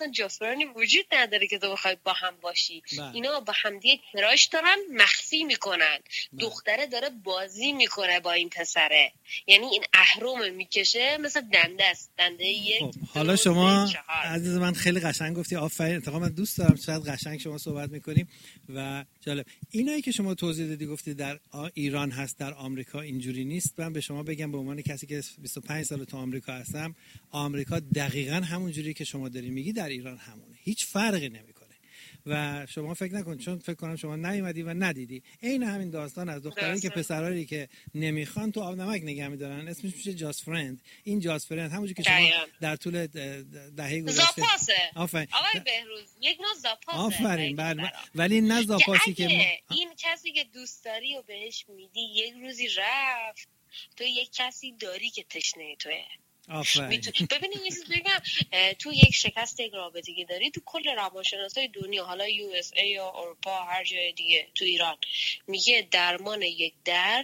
اصلا جاسفرانی وجود نداره که تو بخوای با هم باشی. بله. اینا با هم دیگه کراش دارن، مخفی میکنن. بله. دختره داره بازی میکنه با این پسره، یعنی این اهرم میکشه مثل دنده است، دنده یک. خب حالا شما عزیز من خیلی قشنگ گفتی، آفرین. اتفاقا من دوست دارم شاید قشنگ شما صحبت میکنیم و جالب. اینایی که شما توضیح دادی گفتی در ایران هست، در آمریکا اینجوری نیست. من به شما بگم به عنوان کسی که 25 سال تو آمریکا هستم، آمریکا دقیقاً همون جوری که شما داری میگی در ایران همونه، هیچ فرقی نمیکنه. و شما فکر نکن، چون فکر کنم شما نیومدی و ندیدی، عین همین داستان از دخترایی که پسرایی که نمیخوان تو آب نمک نگه میدارن، اسمش میشه جاست فرند. این جاست فرند همونجوری که شما در طول دهه گذشته زاپاسه. آفرین آقای بهروز یک نوع زاپاسه. آفرین. ولی نه زاپاسی که این کسی که دوست داری و بهش میدی یک روزی رفت، تو یک کسی داری که تشنه توه. ببینید یه چیز بگم، تو یک شکست یک رابطگی داری، تو کل روانشناسای دنیا، حالا USA یا اروپا هر جای دیگه، تو ایران میگه درمان یک درد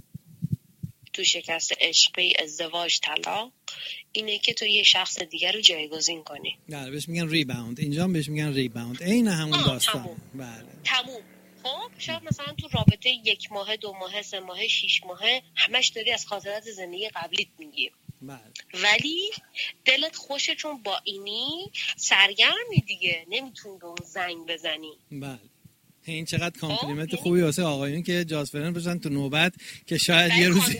تو شکست عشقی، ازدواج، طلاق اینه که تو یه شخص دیگر رو جایگزین کنی. نه بهش میگن ریباوند، اینجا بهش میگن ریباوند. عین همون داستان. بله تموم. خب شاید مثلا تو رابطه 1 ماه، 2 ماه، 3 ماه، 6 ماه همش داری از خاطرات زندگی قبلیت میگی. بله. ولی دلت خوشه چون با اینی سرگرمی دیگه، نمیتونی به اون زنگ بزنی. بله. این چقدر کامپلیمنت خوبی واسه آقایون که جاز فرند باشن تو نوبت، که شاید یه روزی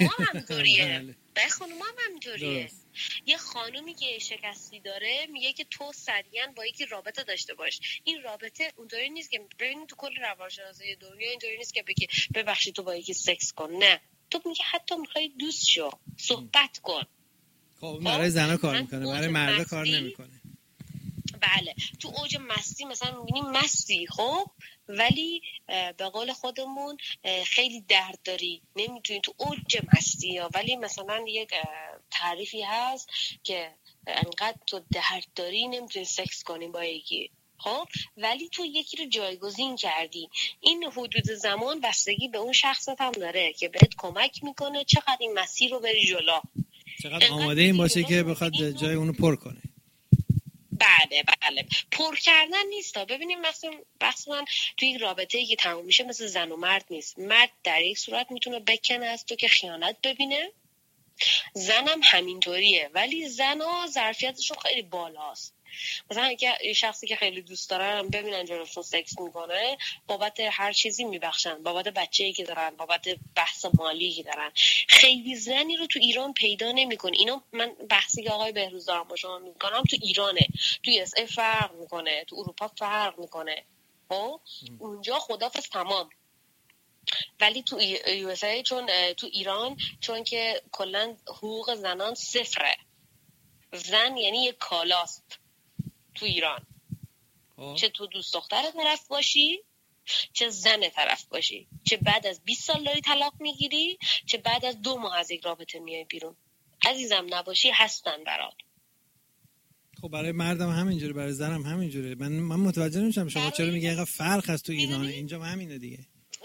خانوما هم همینطوریه. یه خانومی که شکستی داره میگه که تو سریعا با یکی رابطه داشته باش. این رابطه اونطوری نیست که ببین تو کل روانشناسی دنیا اینطوری نیست که بگی ببخشید تو با یکی سکس کن. نه، تو میگه حتی میخوای دوست شو، صحبت کن. خب برای زنا کار میکنه، برای مردا کار نمیکنه. بله، تو اوج مستی مثلا میبینیم مستی، خب ولی به قول خودمون خیلی درد داری، نمیتونی تو اوج مستی ها. ولی مثلا یک تعریفی هست که انقدر تو درد داری نمیتونی سکس کنی با یکی، خب ولی تو یکی رو جایگزین کردی. این حدود زمان بستگی به اون شخصت هم داره که بهت کمک میکنه چقدر این مسیر رو بری جلو، چقدر آماده این باشه که بخواد جای اونو پر کنه. بله پر کردن نیست. ببینیم مثلا توی یک رابطه‌ای که تموم میشه مثل زن و مرد نیست. مرد در یک صورت میتونه بکنه از تو که خیانت ببینه، زنم همینطوریه، ولی زن‌ها ظرفیتشون خیلی بالاست. مثلا اگه شخصی که خیلی دوست دارن ببینن جلوشون سکس میکنه، بابت هر چیزی میبخشن، بابت بچه‌ای که دارن، بابت بحث مالی که دارن. خیلی زنی رو تو ایران پیدا نمی‌کنی. اینو من بحثی که آقای بهروز دارم با شما میکنم تو ایرانه، تو USA فرق میکنه، تو اروپا فرق میکنه. خب اونجا خدافظ تمام. ولی تو USA چون تو ایران چون که کلا حقوق زنان صفره، زن یعنی یک کالاست تو ایران. چه تو دوست دختر طرف باشی، چه زن طرف باشی، چه بعد از 20 سال داری طلاق میگیری، چه بعد از 2 ماه از یک رابطه میای بیرون، عزیزم نباشی هستن برات. خب برای مردم همینجوره، برای زنم همینجوره. من متوجه نمیشم شما چرا میگی اینقدر فرق هست تو ایران، اینجا همینه دیگه.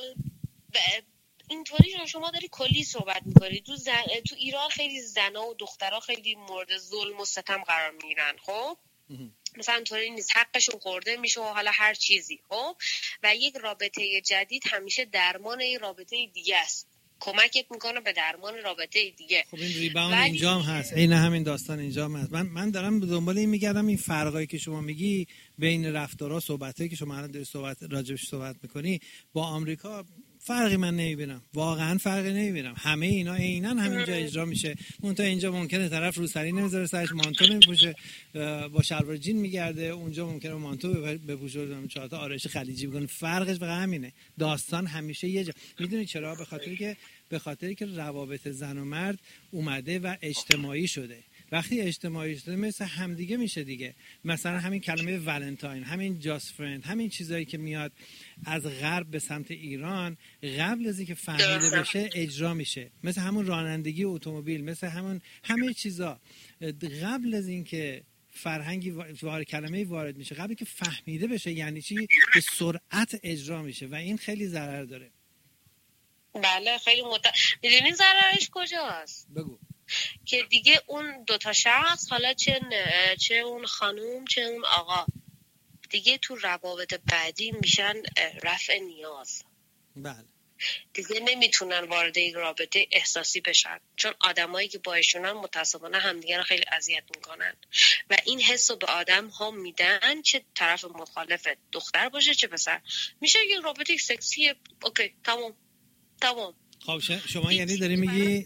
اینطوری شما داری کلی صحبت میکنی. تو ایران خیلی زنا و دخترها خیلی مورد ظلم و ستم قرار میگیرن. خب مثلا اینطوری نیست، حقشون خورده میشه و حالا هر چیزی. خب و یک رابطه جدید همیشه درمان یک رابطه دیگه است، کمکت میکنه به درمان رابطه دیگه. خب این ریباوند اینجا هم هست، عین همین داستان اینجا هم هست. من دارم به دنبال این میگردم این فرقایی که شما میگی بین رفتارها، صحبتایی که شما الان داری راجبش صحبت میکنی با آمریکا، فرقی من نمیبینم، واقعا فرقی نمیبینم. همه اینا عیناً همینجا اجرا میشه. منتها اینجا ممکنه طرف روسری نمیذاره سرش، مانتو نمیپوشه، با شلوار جین میگرده، اونجا ممکنه مانتو بپوشه، 4 تا آرایش خلیجی بکنه. فرقش فقط همینه. داستان همیشه یه جا. میدونی چرا؟ به خاطری که روابط زن و مرد اومده و اجتماعی شده. وقتی اجتماعی شده مثل همدیگه میشه دیگه. مثلا همین کلمه ولنتاین، همین جاست فرند، همین چیزایی که میاد از غرب به سمت ایران، قبل از اینکه فهمیده بشه اجرا میشه. مثل همون رانندگی اتومبیل، مثل همه چیزا قبل از اینکه فرهنگی کلمه‌ای وارد میشه، قبل اینکه فهمیده بشه یعنی چی، به سرعت اجرا میشه و این خیلی ضرر داره. بله خیلی میدونی ضررش کجاست؟ بگو. که دیگه اون دوتا شخص، حالا چه اون خانوم چه اون آقا، دیگه تو روابط بعدی میشن رفع نیاز. بله. دیگه نمیتونن وارد یک رابطه احساسی بشن، چون آدمایی که باشونن متاسفانه همدیگه رو خیلی اذیت میکنن و این حس رو به آدم ها میدن، چه طرف مخالف دختر باشه چه پسر. میشه یه رابطه سکسی، اوکی تمام. خب شما یعنی داری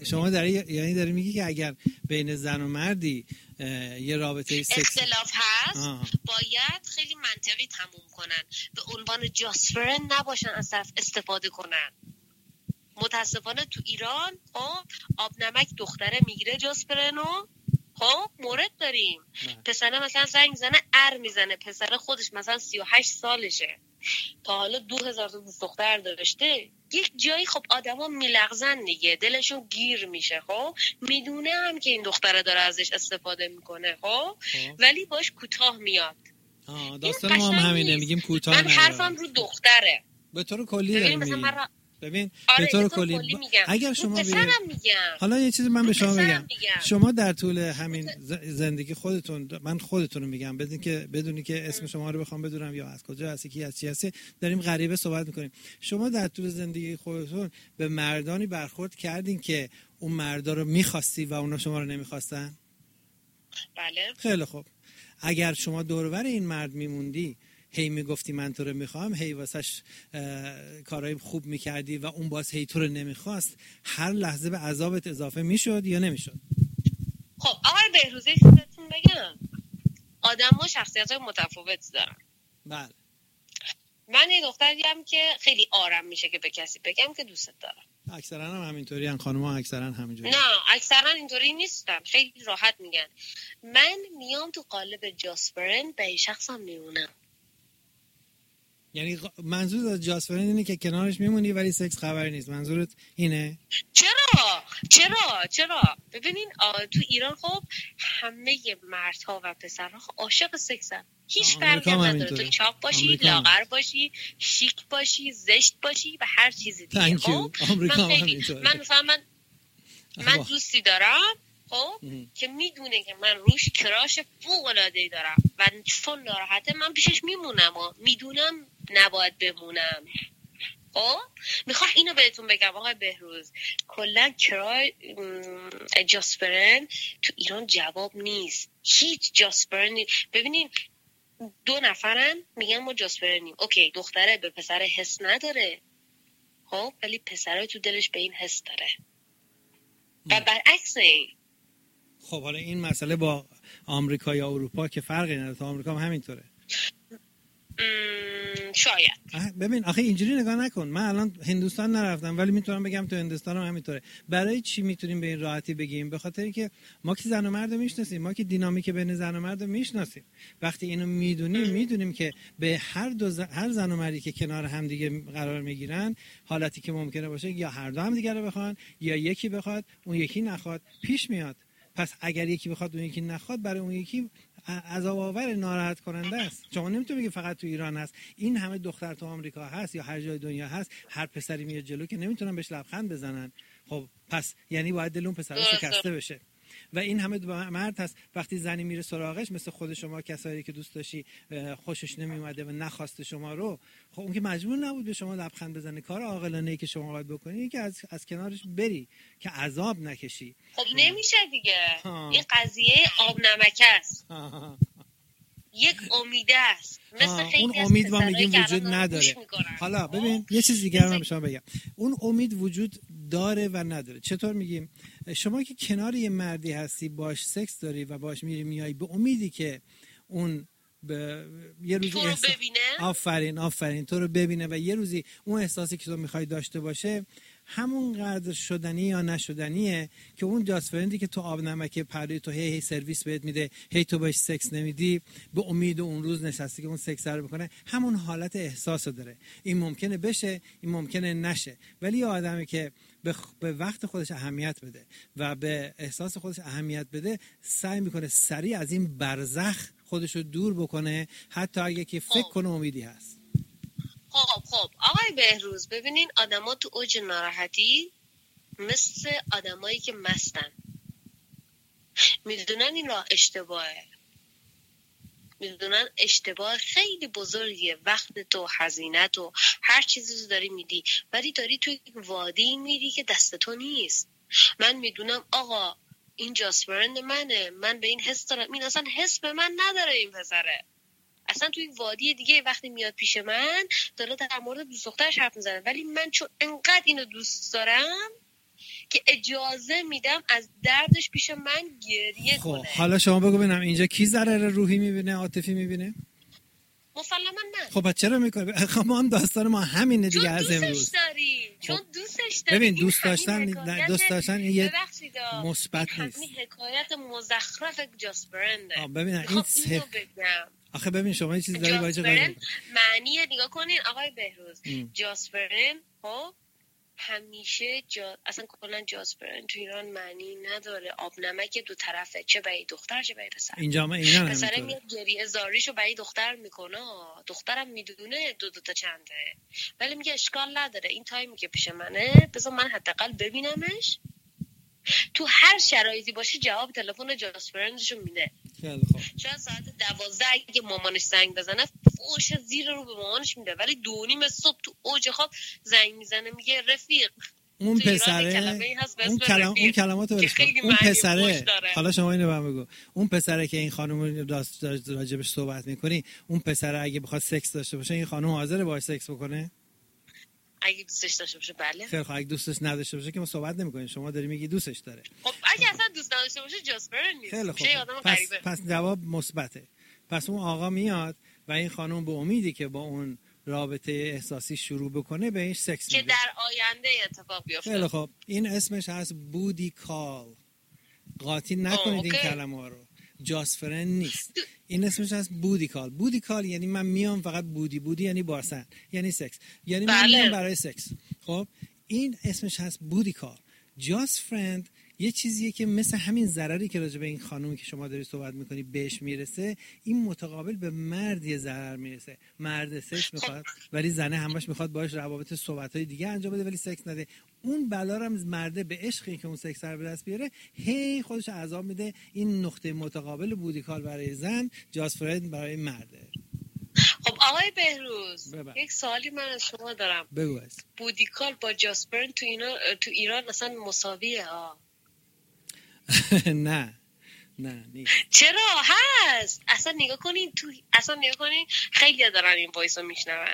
میگی که اگر بین زن و مردی یه رابطه سکسی اختلاف هست باید خیلی منطقی تموم کنن، به عنوان جاست فرند نباشن، از طرف استفاده کنن. متاسفانه تو ایران آب نمک دختره میگیره جاست فرندو، مورد داریم. پسره مثلا زنگ میزنه میزنه، پسره خودش مثلا 38 سالشه، تا حالا 2000 تا دوست دختر داشته. یک جایی خب آدما میلغزن دیگه، دلشون گیر میشه. میدونه هم که این دختره داره ازش استفاده میکنه، ولی باش کوتاه میاد. داستان ما هم همینه، میگیم کوتاه. من حرفم رو دختره به طور کلی داریم میگیم. ببین به طور کلی اگر شما حالا یه چیزی من به شما بگم، شما در طول همین زندگی خودتون، من خودتون رو میگم بدونی که اسم شما رو بخوام بدونم یا از کجا هستی کی از چی هستی، داریم غریبه صحبت میکنیم. شما در طول زندگی خودتون به مردانی برخورد کردین که اون مردا رو میخواستی و اونا شما رو نمیخواستن؟ بله. خیلی خوب. اگر شما دور و بر این مرد میموندی، هی میگفتی من تو رو میخوام، هی واسش کارهای خوب میکردی و اون باز هی تو رو نمیخواست، هر لحظه به عذابت اضافه میشد یا نمیشد؟ خب آقای بهروزی چیزتون بگم، آدم ها شخصیت های متفاوت دارن. بله. من یه دختریم که خیلی آرام میشه که به کسی بگم که دوستت دارم. اکثرا هم همینطوری ان، خانم‌ها اکثرا همینجوری. نه اکثرا اینطوری نیستن، خیلی راحت میگن من میام تو قالب جاست فرند به شخصم میمونم. یعنی منظور از جاست فرند اینه که کنارش میمونی ولی سکس خبری نیست، منظورت اینه؟ چرا ببینین تو ایران خب همه مردها و پسرها عاشق سکسن، هیچ فرقی نداره تو چاق باشی، لاغر باشی، شیک باشی، زشت باشی و هر چیزی دیگه. خب من دوستی دارم که میدونه که من روش کراش فوق‌العاده‌ای دارم و چون ناراحته من پیشش میمونم و میدونم نباید بمونم. میخوام اینو بهتون بگم آقای بهروز، کلا کرای جاست فرند تو ایران جواب نیست، هیچ جاست فرند. ببینین 2 نفرن میگن ما جاست فرندیم، اوکی، دختره به پسر حس نداره ولی پسره تو دلش به این حس داره و برعکس این. خب حالا این مسئله با آمریکا یا اروپا که فرقی نداره، تو آمریکا هم همینطوره؟ شاید. ببین آخه اینجوری نگاه نکن، من الان هندوستان نرفتم ولی میتونم بگم تو هندوستان هم همینطوره. برای چی میتونیم به این راحتی بگیم؟ به خاطر اینکه ما که زن و مرد رو میشناسیم، ما که دینامیک بین زن و مرد رو میشناسیم. وقتی اینو میدونیم که به هر زن و مردی که کنار هم دیگه قرار میگیرن، حالتی که ممکنه باشه یا هر دو هم دیگه رو بخوان یا یکی بخواد اون یکی نخواد، پیش میاد. پس اگر یکی بخواد اون یکی نخواد، برای اون یکی عذاب آور، ناراحت کننده است. شما نمیتونی بگی فقط تو ایران هست، این همه دختر تو آمریکا هست یا هر جای دنیا هست، هر پسری میاد جلو که نمیتونن بهش لبخند بزنن. خب پس یعنی باید دل اون پسر شکسته بشه. و این همه مرد هست وقتی زنی میره سراغش، مثل خود شما کسایی که دوست داشتی خوشش نمیومده و نخواسته شما رو، خب اون که مجبور نبود به شما لبخند بزنه. کار عاقلانه‌ای که شما باید بکنی اینه که از کنارش بری که عذاب نکشی. خب نمیشه دیگه. این قضیه آب نمک است. یک امید است، مثل خیلی اون امید ما میگیم وجود نداره. حالا ببین یه چیز دیگه من به شما بگم، اون امید وجود داره و نداره. چطور میگیم؟ شما که کنار یه مردی هستی، باش سکس داری و باش میری میای به امیدی که اون یه روزی آفرین تو رو ببینه و یه روزی اون احساسی که تو میخوای داشته باشه همون قدر شدنی یا نشدنیه که اون جاست فرندی که تو آب نمک پرده تو هی سرویس بهت میده، هی تو باش سکس نمیدی، به امید اون روز نشستی که اون سکس رو بکنه، همون حالت احساسو داره. این ممکنه بشه، این ممکنه نشه، ولی یه آدمی که به وقت خودش اهمیت بده و به احساس خودش اهمیت بده، سعی میکنه سریع از این برزخ خودش رو دور بکنه، حتی اگه که فکر کنه امیدی هست. خب آقای بهروز، ببینین آدما تو اوج ناراحتی مثل آدمایی که مستن، میدونن این راه اشتباهه، میدونن اشتباه خیلی بزرگیه، وقت تو، هزینه تو، هر چیزی رو داری میدی ولی داری توی وادی میری که دست تو نیست. من میدونم آقا این جاسپرند منه، من به این حس دارم، این اصلا حس به من نداره این پسره، اصلا توی وادی دیگه وقتی میاد پیش من داره در مورد دوست دخترش حرف میزنه، ولی من چون انقدر اینو دوست دارم که اجازه میدم از دردش پیش من گریه کنه. حالا شما بگو ببینم اینجا کی ضرر روحی میبینه، عاطفی میبینه؟ مسلما من. خب چرا میکنه؟ خب ما هم داستان ما همینه دیگه از امروز. چون دوستش داری. ببین دوست داشتن یه مثبت نیست. این حکایت مزخرف جاسپرنده. ببین این آخه ببین شما یه چیز داری باید معنی نگاه کنین آقای بهروز. جاسپرن خب همیشه اصلا کلا جاسپرن تو ایران معنی نداره، آب نمک دو طرفه، چه برای دختر چه برای پسر. اینجا ما اینا پسر میاد گریه زاریشو برای دختر میکنه، دخترم میدونه دو تا چنده، ولی میگه اشکال نداره این تایمی که پیش منه بذار من حداقل ببینمش، تو هر شرایطی باشه جواب تلفن جاسپرنشو میده. خیلی خوب. شاید ساعت 12 اگه مامانش زنگ بزنه فوش زیر رو به مامانش میده، ولی 2:30 صبح تو اوج خواب زنگ میزنه میگه رفیق. اون پسره اون کلماتو اون پسره، حالا شما اینو بهم بگو، اون پسره که این خانم راجبش صحبت میکنی، اون پسره اگه بخواد سکس داشته باشه این خانم حاضره باهاش سکس بکنه؟ اگه دوستش داشته باشه بله. خیلی خب اگه دوستش نداشته باشه که ما صحبت نمی‌کنیم، شما داری میگی دوستش داره. خب اگه اصلا دوست نداشته باشه جاسپرن نیست. خیلی خوب. پس جواب مثبته. پس اون آقا میاد و این خانم به امیدی که با اون رابطه احساسی شروع بکنه بهش سکس میده که در آینده اتفاق بیفته. خیلی خوب. این اسمش هست بودی کال. قاطی نکنید این کلمه رو. جاسپرن نیست. این اسمش هست بودی کال. بودی کال یعنی من میام فقط بودی یعنی باسن، یعنی سکس، یعنی من میام برای سکس. خب این اسمش هست بودی کال. جاست فرند یه چیزیه که مثل همین ضرری که راجع به این خانومی که شما داری صحبت میکنی بهش میرسه، این متقابل به مرد یه ضرر میرسه. مرد سکس میخواد ولی زنه همش میخواد باهاش روابط صحبت‌های دیگه انجام بده ولی سکس نده. اون بلا رو مرده به عشقی که اون سکس رو به دست بیاره هی خودش عذاب میده. این نقطه متقابل بودیکال برای زن، جاسپرند برای مرده. خب آقای بهروز یک سوالی من از شما دارم. بگو. بودیکال با جاسپرند تو ایران اصلا مساویه ها؟ نه نیست. چرا هست؟ اصلا نگاه کنین خیلی دارن این وایس رو میشنون.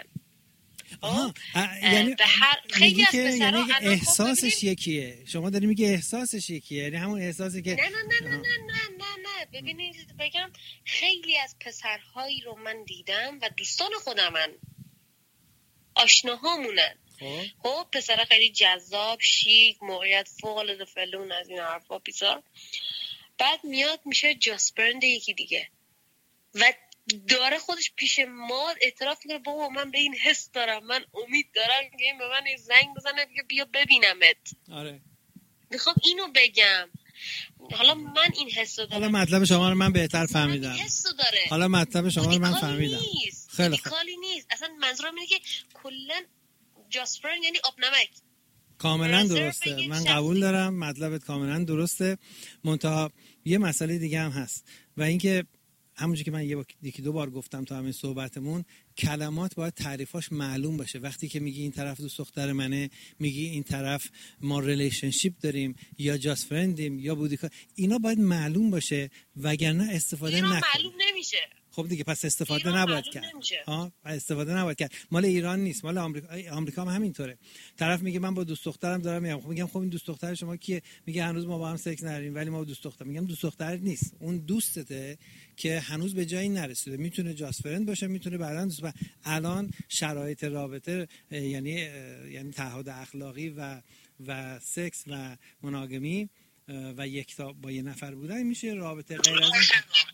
یعنی خیلی از پسرها یعنی احساسش یکیه. شما داری میگی احساسش یکیه، یعنی همون احساسی که نه ببینید بگم خیلی از پسرهایی رو من دیدم و دوستان خودمن آشناهامونن. خب پسر خیلی جذاب، شیک، موقعیت فوق العاده فلون از این حرفا پیسا، بعد میاد میشه جاسپرند یکی دیگه و داره خودش پیش ما اعتراف میکنه بابا من به این حس دارم، من امید دارم که این به من زنگ بزنه بیا ببینمت. آره میخوام اینو بگم. حالا من این حس رو دارم. حالا مطلب شما رو من بهتر فهمیدم. حالا مطلب شما رو من فهمیدم. خیلی خوب. کالی نیست. اصلا منظورم اینه که کلا جاسپرن یعنی آب نمک. کاملا درسته. من قبول دارم مطلبت کاملا درسته. منتها یه مسئله دیگه هم هست و اینکه همونجوری که من یکی دو بار گفتم تو همین صحبتمون، کلمات باید تعریفاش معلوم باشه. وقتی که میگی این طرف دوست دختر منه، میگی این طرف ما ریلیشنشیپ داریم یا جاست فرندیم یا بودیکا، اینا باید معلوم باشه وگرنه استفاده نکنیم. معلوم نمیشه. خب دیگه پس استفاده نباید کرد. استفاده نباید کرد. مال ایران نیست، مال آمریکا هم همینطوره. طرف میگه من با دوست دخترم دارم میام. خب میگم خب این دوست دختر شما کیه؟ میگه هنوز ما با هم سکس نداریم ولی ما با دوست دختر. میگم دوست دختر نیست، اون دوستته که هنوز به جایی نرسیده. میتونه جاست فرند باشه، میتونه بعداً دوست. الان شرایط رابطه یعنی تعهد اخلاقی و سکس و مناگمی و یک تا با یه نفر بودن میشه رابطه غیر از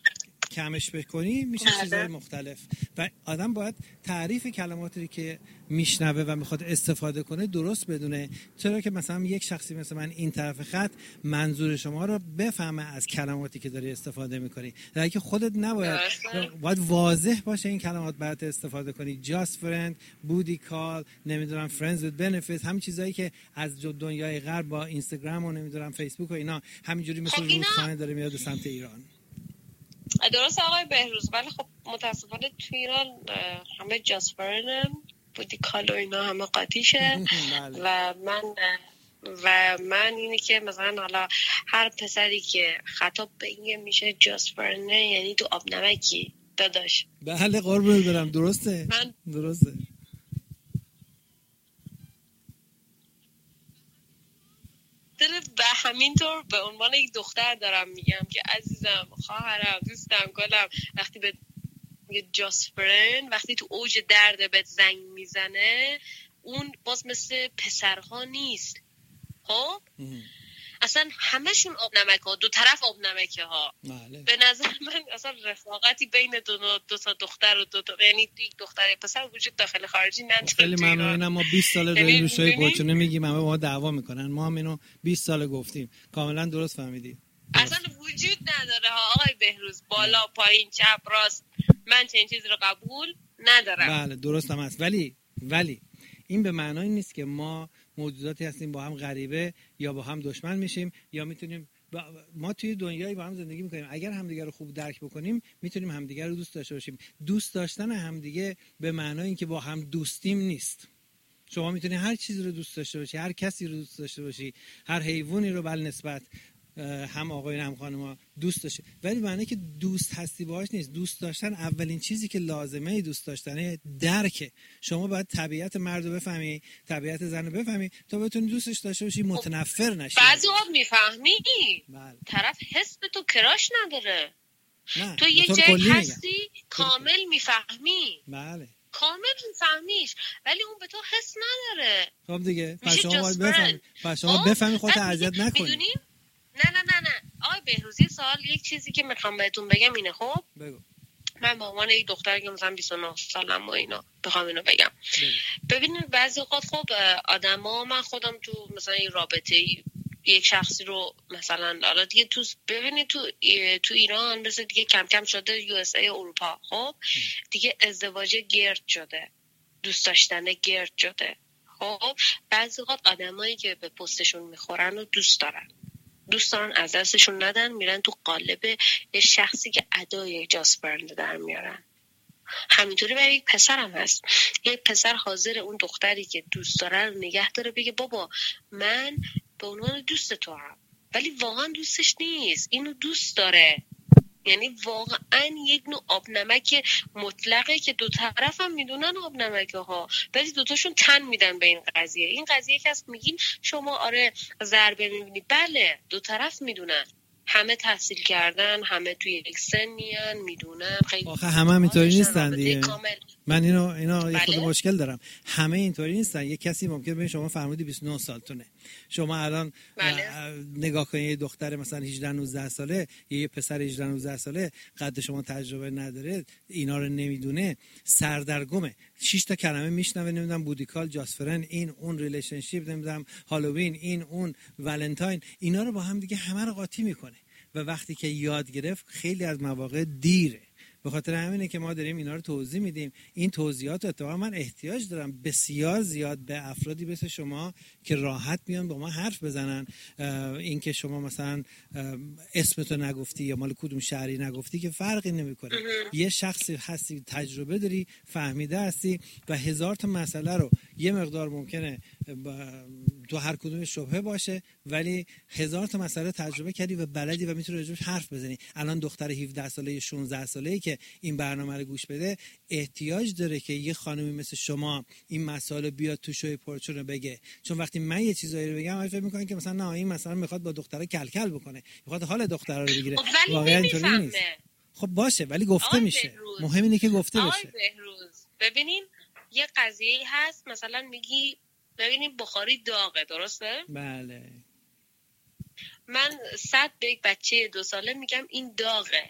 کمش بکنی میشه چیزهای مختلف و آدم باید تعریف کلماتی که میشنوه و میخواد استفاده کنه درست بدونه، چرا که مثلا یک شخصی مثل من این طرف خط منظور شما رو بفهمه از کلماتی که داری استفاده میکنی، در که خودت باید واضح باشه این کلمات بعد استفاده کنی. just friend، booty call، نمیدونم friends with benefits، همین چیزایی که از دنیای غرب با اینستاگرام و نمیدونم فیسبوک و اینا همینجوری مثل رودخانه داره میاد سمت ایران. درست آقای بهروز، ولی خب متاسفانه تو ایران همه just friend، booty call و اینا همه قاطیشه و من اینه که مثلا حالا هر پسری که خطاب به این میشه just friend یعنی تو آب نمکی داداش. بله قربونت برم، درسته درسته. به همینطور به عنوان یک دختر دارم میگم که عزیزم، خواهرم، دوستم، گلم، وقتی به میگه just friend، وقتی تو اوج درد بهت زنگ میزنه اون باز مثل پسرها نیست. خب اصلا همشون آب نمک ها، دو طرف آب نمکه ها. به نظر من اصلا رفاقتی بین دو تا دختر و یعنی یک دختر و پسر وجود داخل خارجی نداره. خیلی ممنونم. ما 20 سال داریم روشای قرچونه میگیم، همه ما دعوا میکنن، ما هم اینو 20 سال گفتیم. کاملا درست فهمیدی. اصلا وجود نداره ها آقای بهروز، بالا پایین چپ راست، من چنین چیزی رو قبول ندارم. بله درست هم هست، ولی این به معنای نیست که ما موجوداتی هستیم با هم غریبه یا با هم دشمن میشیم یا میتونیم ما توی دنیایی با هم زندگی میکنیم. اگر همدیگه رو خوب درک بکنیم میتونیم همدیگه رو دوست داشته باشیم. دوست داشتن همدیگه به معنای اینکه با هم دوستیم نیست. شما میتونی هر چیزی رو دوست داشته باشی، هر کسی رو دوست داشته باشی، هر حیوانی رو بل نسبت هم آقایون هم خانم‌ها دوست داشته، ولی معنی که دوست هستی باهاش نیست. دوست داشتن اولین چیزی که لازمه دوست داشتنه درکه. شما باید طبیعت مرد رو بفهمی، طبیعت زن رو بفهمی تا بتونی دوستش داشته باشی، متنفر نشی. بعضی وقت میفهمی طرف حس به تو کراش نداره، تو یه جایی هستی کامل میفهمی. بله کامل میفهمیش ولی اون به تو حس نداره. خب دیگه پس شما باید بفهمی، پس شما بفهمی خودت اذیت نکنی. نه آقای بهروزی، یک چیزی که میخوام بهتون بگم اینه. خب بگو. من به عنوان یک دختر که مثلا 29 سالم و اینا بخوام اینو بگم، ببینید بعضی اوقات خب آدما، من خودم تو مثلا این رابطه یک شخصی رو مثلا حالا دیگه ببینید تو ایران مثلا دیگه کم کم شده USA اروپا، خب دیگه ازدواج گرد شده، دوست داشتن گرد شده. خب بعضی اوقات آدمایی که به پستشون میخورن و دوست دارن از دستشون ندن، میرن تو قالب یه شخصی که ادای جاست برند در میارن. همینطوری برای یک پسر هم هست. یک پسر حاضر اون دختری که دوست داره رو نگه داره، بگه بابا من به عنوان دوست تو هم، ولی واقعا دوستش نیست، اینو دوست داره. یعنی واقعا یک نوع آب نمک مطلقه که دو طرف هم میدونن آب نمکه ها، ولی دوتاشون تن میدن به این قضیه. این قضیه که از میگین شما آره ضربه میبینی، بله دو طرف میدونن، همه تحصیل کردن، همه توی یک سنیان، میدونن. خیلی آخه همه اینطوری نیستن دیگه. من اینو یه خود مشکل دارم، همه اینطوری نیستن. یه کسی ممکنه ببین شما فرمودی 29 سالتونه، شما الان نگاه کنید یه دختر مثلا 18 19 ساله، یه پسر 18 19 ساله قد شما تجربه نداره، اینا رو نمیدونه، سردرگمه، 6 تا کلمه میشنوه، نمیدونم بودیکال، جاسفرن، این اون، ریلیشنشیپ، نمیدونم هالووین، این اون، ولنتاین، اینا رو با هم دیگه همه رو قاطی میکنه و وقتی که یاد گرفت خیلی از مواقع دیره. به خاطر همینه که ما داریم اینا رو توضیح میدیم. این توضیحات اتفاقا من احتیاج دارم بسیار زیاد به افرادی مثل شما که راحت بیان با ما حرف بزنن. این که شما مثلا اسمتو نگفتی یا مال کدوم شهری نگفتی که فرقی نمیکنه. یه شخصی هستی، تجربه داری، فهمیده هستی و هزار تا مسئله رو یه مقدار ممکنه تو هر کدوم شبهه باشه ولی هزار تا مسئله تجربه کردی و بلدی و میتونی راجعش حرف بزنی. الان دختر 17 ساله 16 ساله‌ای که این برنامه رو گوش بده احتیاج داره که یه خانمی مثل شما این مسائل بیاد تو شوی پرچون رو بگه. چون وقتی من یه چیزایی رو بگم فکر می‌کنن که مثلا نه این مثلا میخواد با دختره کلکل بکنه، میخواد حال دختره رو بگیره. واقعا اینطوری نیست. خب باشه ولی گفته میشه. مهم اینه که گفته بشه. ببینین یه قضیه هست، مثلا میگی ببینین بخاری داغه، درسته؟ بله. من 100 به یک بچه 2 ساله میگم این داغه،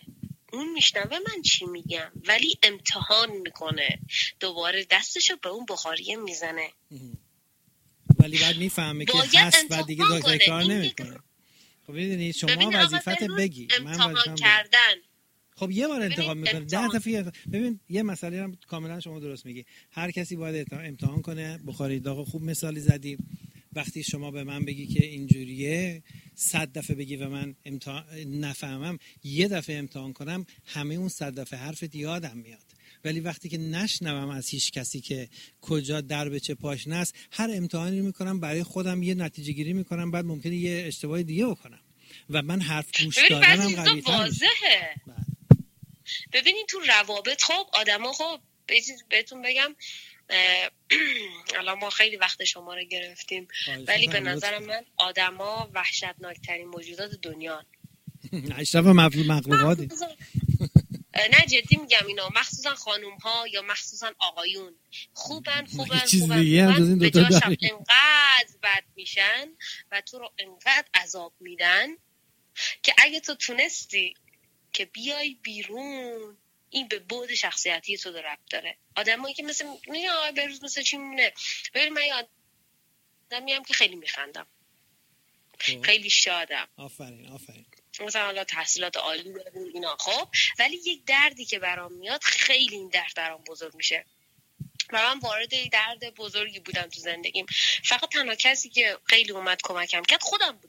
اون میشنوه من چی میگم، ولی امتحان میکنه، دوباره دستشو به اون بخاریه میزنه، ولی بعد میفهمه که هست و دیگه تکرار نمیکنه. خب ببینید شما وظیفت بگی، من امتحان کردن. خب یه بار انتخاب میکنه 10 دفعه. ببین یه مسئله هم کاملا شما درست میگی، هر کسی باید امتحان کنه. بخاری داغ خوب مثالی زدی. وقتی شما به من بگی که اینجوریه 100 دفعه بگی و من نفهمم، یه دفعه امتحان کنم همه اون 100 دفعه حرفت یادم میاد. ولی وقتی که نشنوم از هیچ کسی که کجا در به چه پاشنه است، هر امتحانی میکنم برای خودم یه نتیجه گیری میکنم، بعد ممکنه یه اشتباه دیگه بکنم و من حرف گوش دادنم قوی‌تر میشه. ببینید تو روابط خب آدما خب بهتون بگم الان ما خیلی وقت شما رو گرفتیم، ولی به نظر من آدما وحشتناکترین موجودات دنیا. اشرف مخلوقاتی. نه جدی میگم، اینا مخصوصا خانوم ها یا مخصوصا آقایون خوبن به جاشم انقدر بد میشن و تو رو انقدر عذاب میدن که اگه تو تونستی که بیای بیرون، این به بعد شخصیتی تو ربط داره. آدمایی که مثل بهروز مثل چی میمونه. ببین من یه آدمی هم که خیلی میخندم، خیلی شادم، آفرین مثلا حالا تحصیلات عالی داریم اینا، خب ولی یک دردی که برام میاد خیلی این درد برام بزرگ میشه و من وارد یک درد بزرگی بودم تو زندگیم. فقط تنها کسی که خیلی اومد کمکم کرد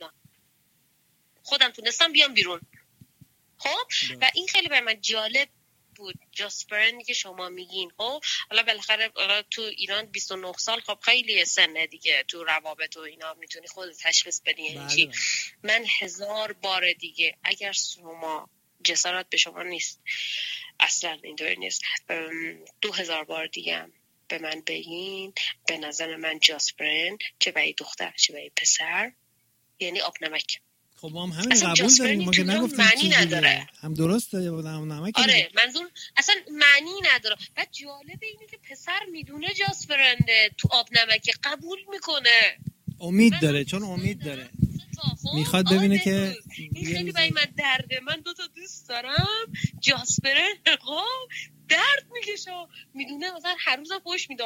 خودم تونستم بیام بیرون. خب و این خیلی برای من جالب بود. جاسپرن که شما میگین، خب حالا بالاخره تو ایران 29 سال خب خیلی سنه دیگه، تو روابط و اینا میتونی خودت تشخیص بدی یعنی چی. من 1000 بار دیگه اگر شما جسارت به شما نیست، اصلا اینطوری نیست، 2000 بار دیگه به من بگین، به نظر من جاسپرن چه برای دختر چه برای پسر یعنی آب نمک. خب ما هم همین قبول داریم، ما که نگفتیم معنی نداره، هم درست داره بودم نمک. آره منظور اصلا معنی نداره. بعد جالبه اینه که پسر میدونه جاسپرنده تو آب نمک قبول میکنه، امید داره، چون امید داره میخواد ببینه که این خیلی برای من درده. من 2 تا دوست دارم جاسپرن، خب درد میکشه، میدونه مثلا هر روز پشت میده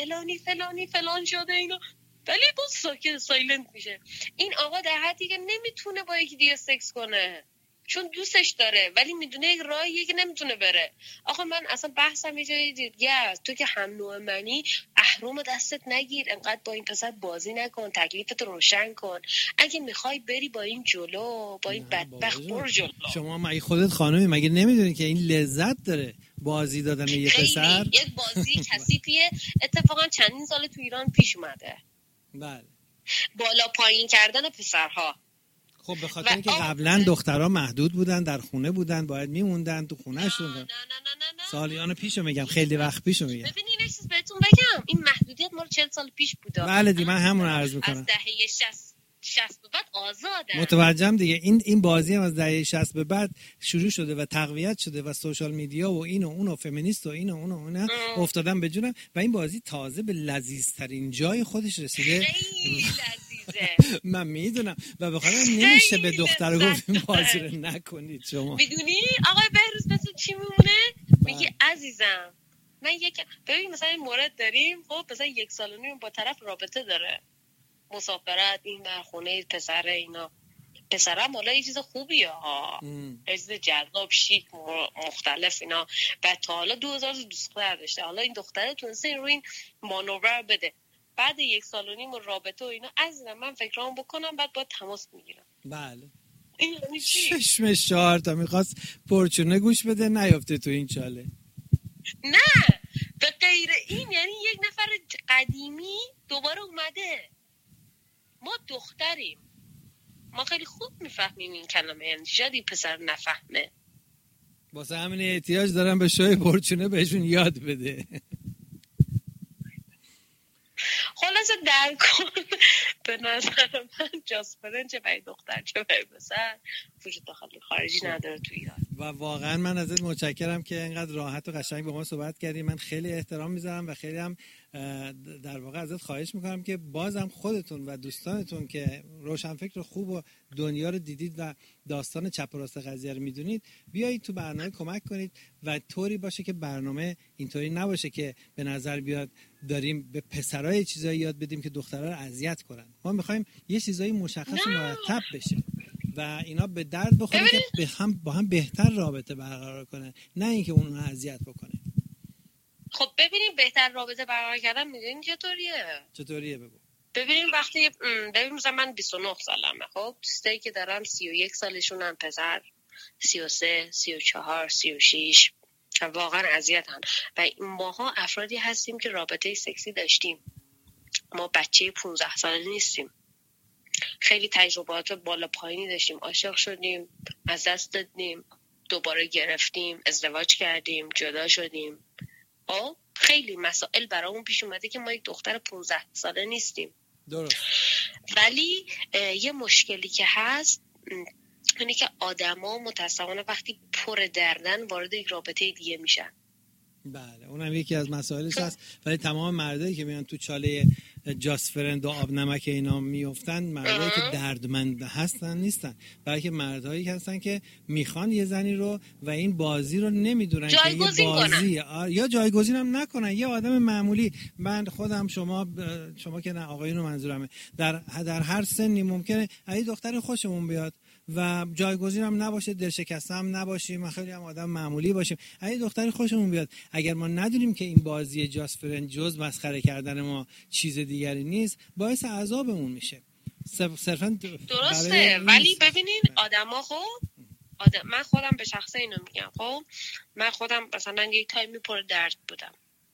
فلان شده اینا، ولی باز ساکت سایلنت میشه. این آقا در حدی که نمیتونه با یکی دیگه سکس کنه چون دوستش داره، ولی میدونه یک راهیه که نمیتونه بره. آقا من اصلا بحثم یه جای دیگه است. تو که هم نوع منی، اهرم دستت نگیر، انقدر با این پسر بازی نکن، تکلیفت روشن کن. اگه میخوای بری با این جلو، با این بدبخت برو جلو. شما مگه خودت خانومی مگه نمیدونی که این لذت داره بازی دادن یه پسر؟ یک بازی کثیفیه. اتفاقا چندین سال تو ایران پیش اومده. بله. بالا پایین کردن پسرها. خب به خاطر اینکه قبلا دخترها محدود بودن، در خونه بودن، باید میموندن تو خونهشون. نه. سالیان پیشو میگم، خیلی وقت پیشو میگم. ببین این چیز بهتون بگم، این محدودیت مال 40 سال پیش بوده. بله دی، من همون عرض میکنم. از دهه 60 به بعد آزاده. متوجهم دیگه. این بازی هم از دهه 60 به بعد شروع شده و تقویت شده و سوشال میدیا و این و اون و فمینیست و این و اون افتادن به جونم و این بازی تازه به لذیذترین جای خودش رسیده. خیلی لذیذه. من میدونم و بخاطر نمیشه به دختر گفت این بازی رو نکنید. شما میدونی آقای بهروز مثل چی میمونه؟ میگه عزیزم من ببین مثلا این مورد داریم، خب مثلا 1 سال و نیم با طرف رابطه داره، مسافرت این بر خونه پسر اینا، پسرم حالا یه چیز خوبیه ها، یه چیز جذاب شیک مختلف اینا، بعد تا حالا 2000 دختر داشته، حالا این دختره تونسته رو این مانور بده، بعد 1 سال و نیم رابطه و اینا، عزیزم من فکرام بکنم بعد با تماس میگیرم. بله این یعنی چی؟ ششمش 4 تا میخواست پرچونه گوش بده نیافته تو این چاله. نه به غیر این یعنی یک نفر قدیمی دوباره اومده. ما دختریم، ما خیلی خوب میفهمیم این کلمه، یعنی شاید این پسر نفهمه، واسه همین احتیاج دارم به شوی پرچونه بهشون یاد بده. خلاصه در کن به نظر من جاسپرن چه برای دختر چه برای پسر وجود داخلی خارجی نداره تو ایران. و واقعا من ازت متشکرم که اینقدر راحت و قشنگ با ما صحبت کردی. من خیلی احترام میذارم و خیلی هم در واقع ازت خواهش میکنم که بازم خودتون و دوستانتون که روشنفکر خوب و دنیا رو دیدید و داستان چپ و راست قضیه رو میدونید بیایید تو برنامه کمک کنید و طوری باشه که برنامه اینطوری نباشه که به نظر بیاد داریم به پسرای چیزایی یاد بدیم که دخترها رو اذیت کنن. ما میخوایم یه چیزایی مشخص و مرتب بشه و اینا به درد بخوره که با هم بهتر رابطه برقرار کنه، نه اینکه اون رو اذیت بکنه. خب ببینیم بهتر رابطه برقرار کردن میدونین چطوریه بگو. ببینیم وقتی مثلا من 29 سالمه، خب دوستایی که دارم 31 سالشونن، پسر 33 34 36 واقعا اذیتن و ماها افرادی هستیم که رابطه سکسی داشتیم. ما بچه 15 ساله نیستیم. خیلی تجربات بالا پایینی داشتیم، عاشق شدیم، از دست دادیم، دوباره گرفتیم، ازدواج کردیم، جدا شدیم. خیلی مسائل برامون پیش اومده که ما یک دختر 15 ساله نیستیم. درست. ولی یه مشکلی که هست اینه که آدما متأسفانه وقتی پر دردن وارد یک رابطه دیگه میشن. بله اونم یکی از مسائلش هست. ولی تمام مردایی که میان تو چاله جاست فرند و آب نمک اینا میافتن مردایی که دردمند هستن نیستن، بلکه مردایی هستن که میخوان یه زنی رو و این بازی رو نمیدونن که یه بازی یا جایگزین هم نکنن. یه آدم معمولی، من خودم، شما که نه، آقایون رو منظورمه، در هر سنی ممکنه اگه دختر خوشمون بیاد و جایگزین هم نباشه، دلشکسته هم نباشیم، خیلی هم آدم معمولی باشیم، اگه دختری خوشمون بیاد، اگر ما ندونیم که این بازی جاست فرند جز مسخره کردن ما چیز دیگری نیست، باعث عذابمون میشه. صرفا درسته. ولی ببینین آدما من خودم به شخصه اینو میگم. خب من خودم مثلا یک تایمی پر درد بودم.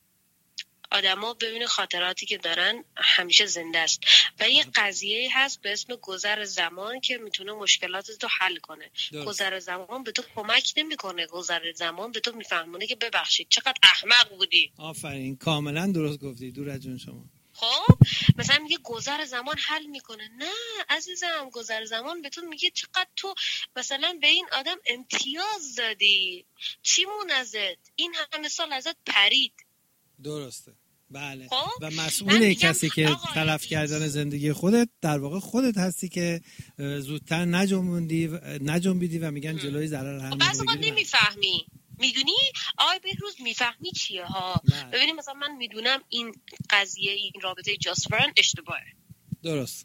آدما ببینه خاطراتی که دارن همیشه زنده است و یه قضیه هست به اسم گذر زمان که میتونه مشکلاتت رو حل کنه. گذر زمان به تو کمک نمیکنه. گذر زمان به تو میفهمونه که ببخشید چقدر احمق بودی. آفرین، کاملا درست گفتی دور جون شما. خب مثلا میگه گذر زمان حل میکنه. نه عزیزم، گذر زمان به تو میگه چقدر تو مثلا به این آدم امتیاز دادی، چیمون ازت، این همه سال ازت پرید. درسته. بله. و مسئول کسی که تلف کردن زندگی خودت در واقع خودت هستی که زودتر نجنبیدی و میگن جلوی ضرر هم بس ما نمیفهمی. میدونی آقای بهروز میفهمی چیه ها؟ ببینیم مثلا من میدونم این قضیه، این رابطه جاست فرند اشتباهه. درست.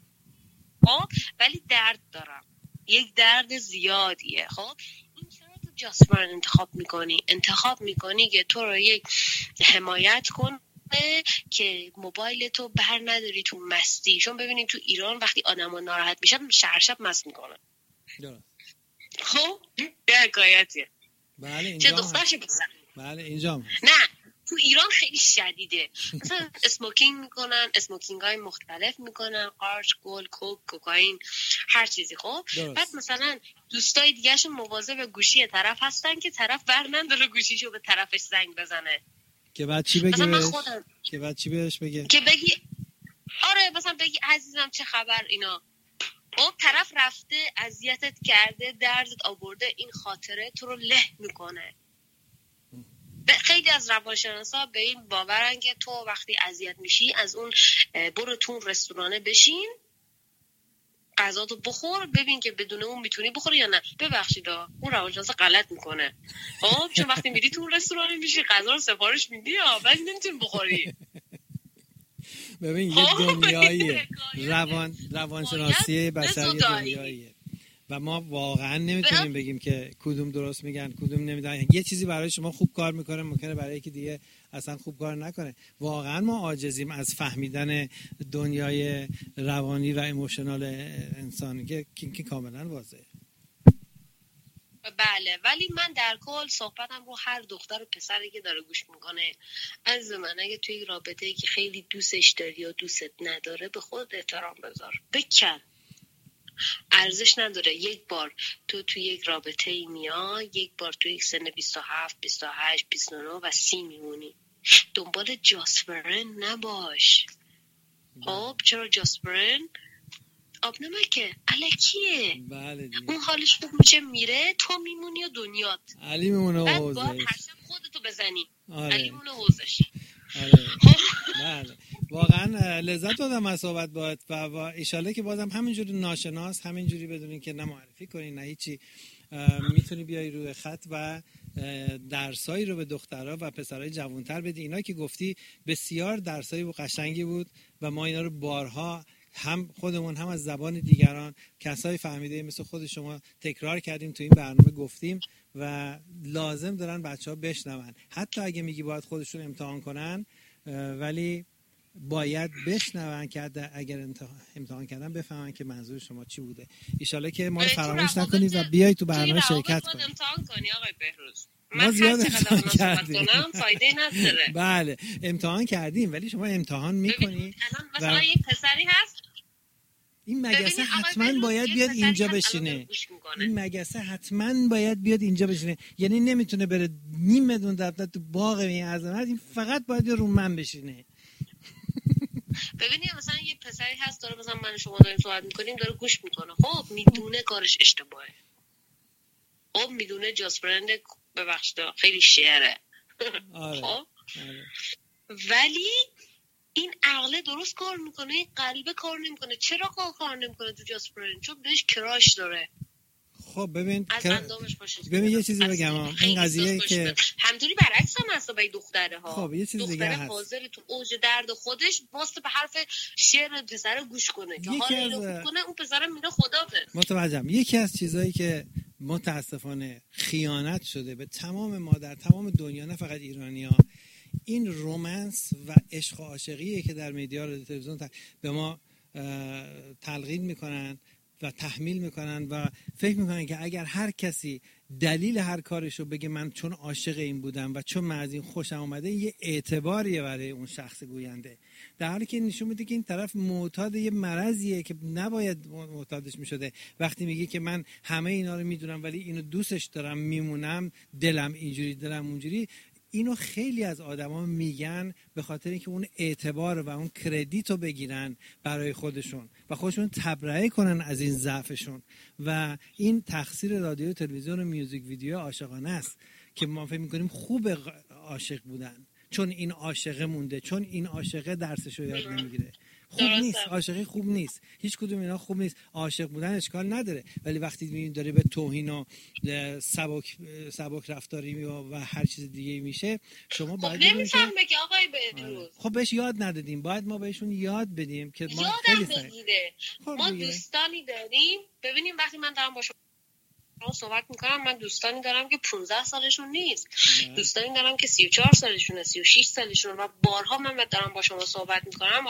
ولی درد دارم، یک درد زیادیه. خب این چرا تو جاست فرند انتخاب میکنی که تو رو یک حمایت کن که موبایل تو بر نداری تو مستی. چون ببینید تو ایران وقتی آدما ناراحت میشن شب مست میکنن. درست. خب به حکایتیه. بله اینجا چه دخترش بزن. بله اینجا نه تو ایران خیلی شدیده. مثلا اسموکینگ میکنن، اسموکینگ های مختلف میکنن، قارچ، گل، کوک، کوکائین، هر چیزی. خب بعد مثلا دوستای دیگه‌شون مواظب گوشی طرف هستن که طرف بر نداره گوشیشو به طرفش زنگ بزنه. که بعد چی بگه؟ که بعد چی بهش بگه؟ که بگی آره مثلا بگی عزیزم چه خبر اینا. اون طرف رفته اذیتت کرده، دردت آورده، این خاطره تو رو له میکنه. خیلی از روانشناسا به این باورن که تو وقتی اذیت میشی از اون برو تو رستورانه بشین، غذاتو بخور، ببین که بدون اون میتونی بخوری یا نه. ببخشید اون روانشناس غلط میکنه. خب چون وقتی میری تو رستوران میشی غذا رو سفارش میدی ولی نمیتونی بخوری. ببین یه دنیاییه، روانشناسی بشری دنیاییه و ما واقعا نمیتونیم بگیم که کدوم درست میگن کدوم نمیدونن. یه چیزی برای شما خوب کار میکنه ممکنه برای یکی دیگه اصلا خوب کار نکنه. واقعا ما عاجزیم از فهمیدن دنیای روانی و ایموشنال انسانی که کاملا واضحه. بله ولی من در کل صحبتم رو هر دختر و پسری که داره گوش میکنه، از من اگه توی رابطه‌ای که خیلی دوستش داری یا دوستت نداره به خود احترام بذار، بکن، ارزش نداره. یک بار تو توی یک رابطه‌ای میای، یک بار توی یک سن 27 28 29 و 30 میمونی. دنبال جاست فرند نباش. خب چرا جاست فرند؟ آب نمکه الکیه. بله دیگه. اون حالش خوب میشه میره، تو میمونی و دنیات علی میمونه و حوزش. بعد هر شب خودتو بزنی. آره. علی میمونه حوزش. آره. بله واقعا لذت بردم از صحبت باهات و ایشالله که بازم همینجوری ناشناس همینجوری بدونین که نه معرفی کنین نه هیچی، میتونی بیای روی خط و درسایی رو به دخترها و پسرای جوانتر بدی. اینا که گفتی بسیار درسایی و قشنگی بود و ما اینا رو بارها هم خودمون هم از زبان دیگران کسای فهمیده مثل خود شما تکرار کردیم تو این برنامه گفتیم و لازم دارن بچه‌ها بشنون. حتی اگه میگی باید خودشون امتحان کنن ولی باید بشنون که اگر امتحان کردن بفهمن که منظور شما چی بوده. ایشالله که ما رو فراموش نکنید و بیای تو برنامه شرکت کنید. امتحان کنی آقای بهروز. ما زیاد امتحان کردیم. فایده نداره. بله امتحان کردیم ولی شما امتحان میکنی. مثلا یک پسری هست این مگسه حتما باید بیاد اینجا بشینه. این مگسه حتما باید بیاد اینجا بشینه. یعنی نمیتونه بره نیم میدون دفتر تو باغ این عظمت، این فقط باید رو من بشینه. ببینید مثلا یه پسری هست داره مثلا من شما داریم صحبت میکنیم داره گوش میکنه، خب میدونه کارش اشتباهه، خب میدونه جاسپرند ببخشید خیلی شعره. آره. خب آره. ولی این عقله درست کار میکنه، این قلبه کار نمیکنه. چرا کار نمیکنه تو جاسپرند؟ چون بهش کراش داره. خب ببین ببین یه چیزی بگم این قضیه که همونطوری برعکس هم هست برای دختره ها. خب یه چیز دیگه هست، حاضر تو اوج درد خودش واسه به حرف شعر پسر گوش کنه که حالا خوب کنه، اون پسر میره خدافظ. متوجهم. یکی از چیزایی که متاسفانه خیانت شده به تمام ما در تمام دنیا، نه فقط ایرانی‌ها، این رومانس و عشق و عاشقیه که در مدیا و تلویزیون به ما تلقین میکنن و تحمیل میکنن و فکر میکنن که اگر هر کسی دلیل هر کارشو بگه من چون عاشق این بودم و چون من از این خوشم اومده، یه اعتباریه برای اون شخص گوینده، در حالی که نشون میده که این طرف معتاد یه مرضیه که نباید معتادش میشده. وقتی میگه که من همه اینا رو میدونم ولی اینو دوستش دارم میمونم، دلم اینجوری دلم اونجوری، اینو خیلی از آدما میگن به خاطر اینکه اون اعتبار و اون کردیت رو بگیرن برای خودشون و خودشون تبرئه کنن از این ضعفشون. و این تقصیر رادیو، تلویزیون و میوزیک ویدیو عاشقانه است که ما فکر میکنیم خوب عاشق بودن چون این عاشقه مونده، چون این عاشقه درسشو یاد نمیگیره. خوب نیست، عاشقی خوب نیست، هیچ کدوم اینا خوب نیست. عاشق بودن اشکال نداره ولی وقتی میبینید داره به توهین و سبک رفتاری و هر چیز دیگه میشه، شما باید نمیفهمه که آقای بهروز خب بهش یاد ندادیم، باید ما بهشون یاد بدیم که ما خیلی بگیره. ما دوستانی داریم، ببینیم وقتی من دارم با شما صحبت میکنم، من دوستانی دارم که 15 سالشون نیست، دوستانی دارم که 34 سالشونه، 36 سالشونه و بارها من دارم با شما صحبت میکنم.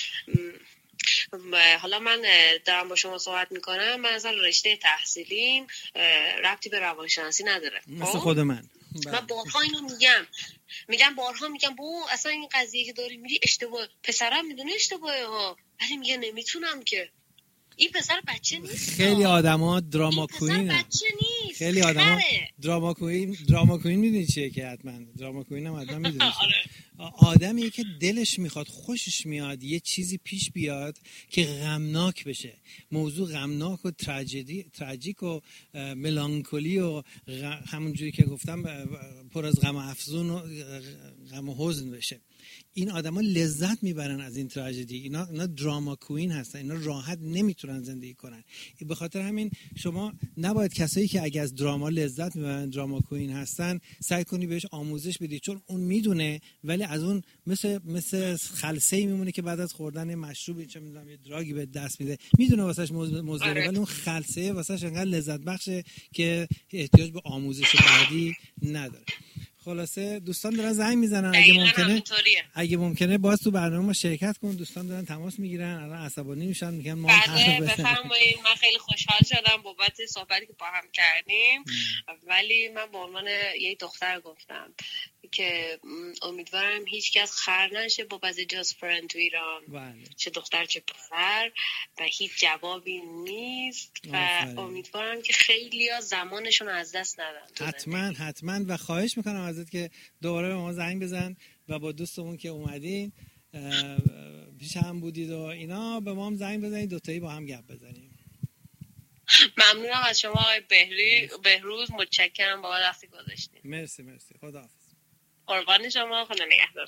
حالا من دارم با شما صحبت میکنم، من اصلا رشته تحصیلیم ربطی به روانشناسی نداره، مثل خود من بارها اینو میگم بابا اصلا این قضیه که داری میری اشتباه. پسرم میدونه اشتباهه ها ولی میگه نمیتونم که. این پسر بچه نیست. خیلی آدما دراما کوینن. خیلی آدما دراما کوین میدونی چیه که حتما دراما کوین هم حتما میدونی آدمیه که دلش میخواد، خوشش میاد یه چیزی پیش بیاد که غمناک بشه، موضوع غمناک و تراژیک و ملانکولی و همونجوری که گفتم پر از غم افزون و غم و حزن بشه. این آدما لذت میبرن از این تراژدی. اینا دراما کوین هستن، اینا راحت نمیتونن زندگی کنن. به خاطر همین شما نباید کسایی که اگه از دراما لذت میبرن دراما کوین هستن سعی کنی بهش آموزش بدی، چون اون میدونه ولی از اون مثل خلسه‌ای میمونه که بعد از خوردن مشروب چه میدونم یه دراگی به دست میده، میدونه واسش مضره ولی اون خلسه واسش انقدر لذت بخشه که احتیاج به آموزش بعدی نداره. خلاصه دوستان دارن زنگ میزنن، اگه ممکنه باز تو برنامه ما شرکت کن. دوستان دارن تماس میگیرن، الان عصبانی میشن میگن ما بفرمایید. من خیلی خوشحال شدم بابت صحبتی که با هم کردیم ولی من به عنوان یک دختر گفتم که امیدوارم هیچ کس خر نشه با بعضی جاسپرند تو ایران. چه دختر چه پسر و هیچ جوابی نیست و امیدوارم که خیلی‌ها زمانشون از دست ندن. حتما و خواهش میکنم ازت که دوباره به ما زنگ بزن و با دوستمون که اومدین پیش هم بودید و اینا، به ما هم زنگ بزنید دوتایی با هم گپ بزنیم. ممنونم از شما آقای بهروز، متشکرم بابت وقتی گذاشتید. مرسی خداحافظ. قربان شما، خدا نگهدار.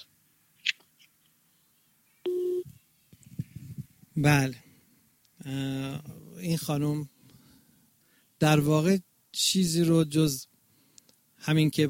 بله، این خانم در واقع چیزی رو جز همین که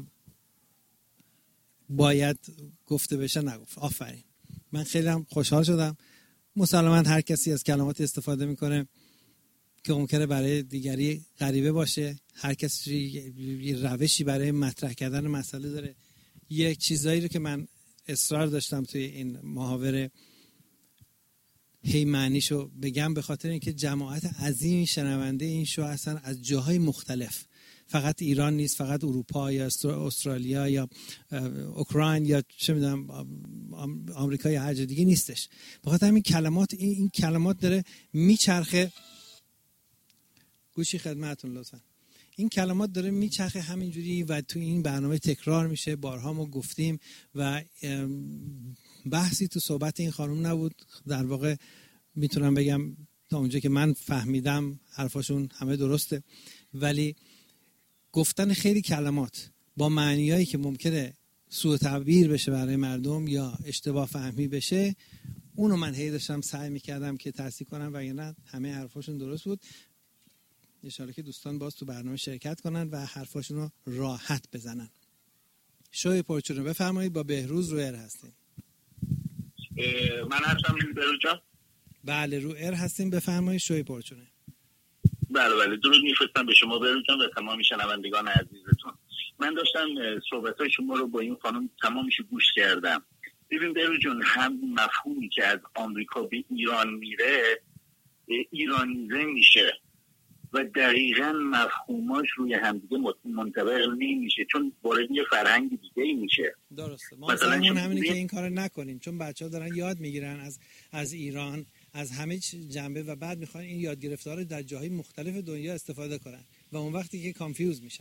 باید گفته بشه نگفت. آفرین، من خیلی هم خوشحال شدم. مسلماً هر کسی از کلمات استفاده میکنه که ممکنه برای دیگری غریبه باشه، هر کسی یه روشی برای مطرح کردن مسئله داره. یک چیزایی رو که من اصرار داشتم توی این محاوره هی معنیشو بگم، به خاطر اینکه جماعت عظیمی شنونده این شو هستن از جاهای مختلف، فقط ایران نیست، فقط اروپا یا استرالیا یا اوکراین یا چه میدونم آمریکا یا هر جای دیگه نیستش. به خاطر همین کلمات این کلمات داره میچرخه. گوشی خدمتتون لطفا. این کلمات داره میچرخه همینجوری و تو این برنامه تکرار میشه. بارها ما گفتیم و بحثی تو صحبت این خانم نبود. در واقع میتونم بگم تا اونجا که من فهمیدم حرفاشون همه درسته، ولی گفتن خیلی کلمات با معنیایی که ممکنه سوء تعبیر بشه برای مردم یا اشتباه فهمی بشه، اونو من هی داشتم سعی میکردم که تصحیح کنم و نه همه حرفاشون درست بود. ان شاءالله که دوستان باز تو برنامه شرکت کنن و حرفاشون رو راحت بزنن. شوی پرچونه بفرمایید، با بهروز رو ایر هستیم. من هستم بهروز جان. بله رو ایر هستیم، بفرمایید شوی پرچونه. بله درود میفرستم به شما بهروز جان و تمام شنوندگان عزیزتون. من داشتم صحبت‌های شما رو با این خانم تمامش گوش کردم. ببین بهروز جان، هم مفهومی که از آمریکا به ایران میره ایرانیزه میشه و دقیقاً مفهوماش روی همدیگه منطبق نمیشه، چون وارد یه فرهنگ دیگه میشه. درسته، ما مثلا همینه که این کارو نکنیم، چون بچه‌ها دارن یاد میگیرن از ایران، از همه جنبه و بعد میخوان این یاد گرفته رو در جاهای مختلف دنیا استفاده کنن و اون وقتی که کانفیوز میشن.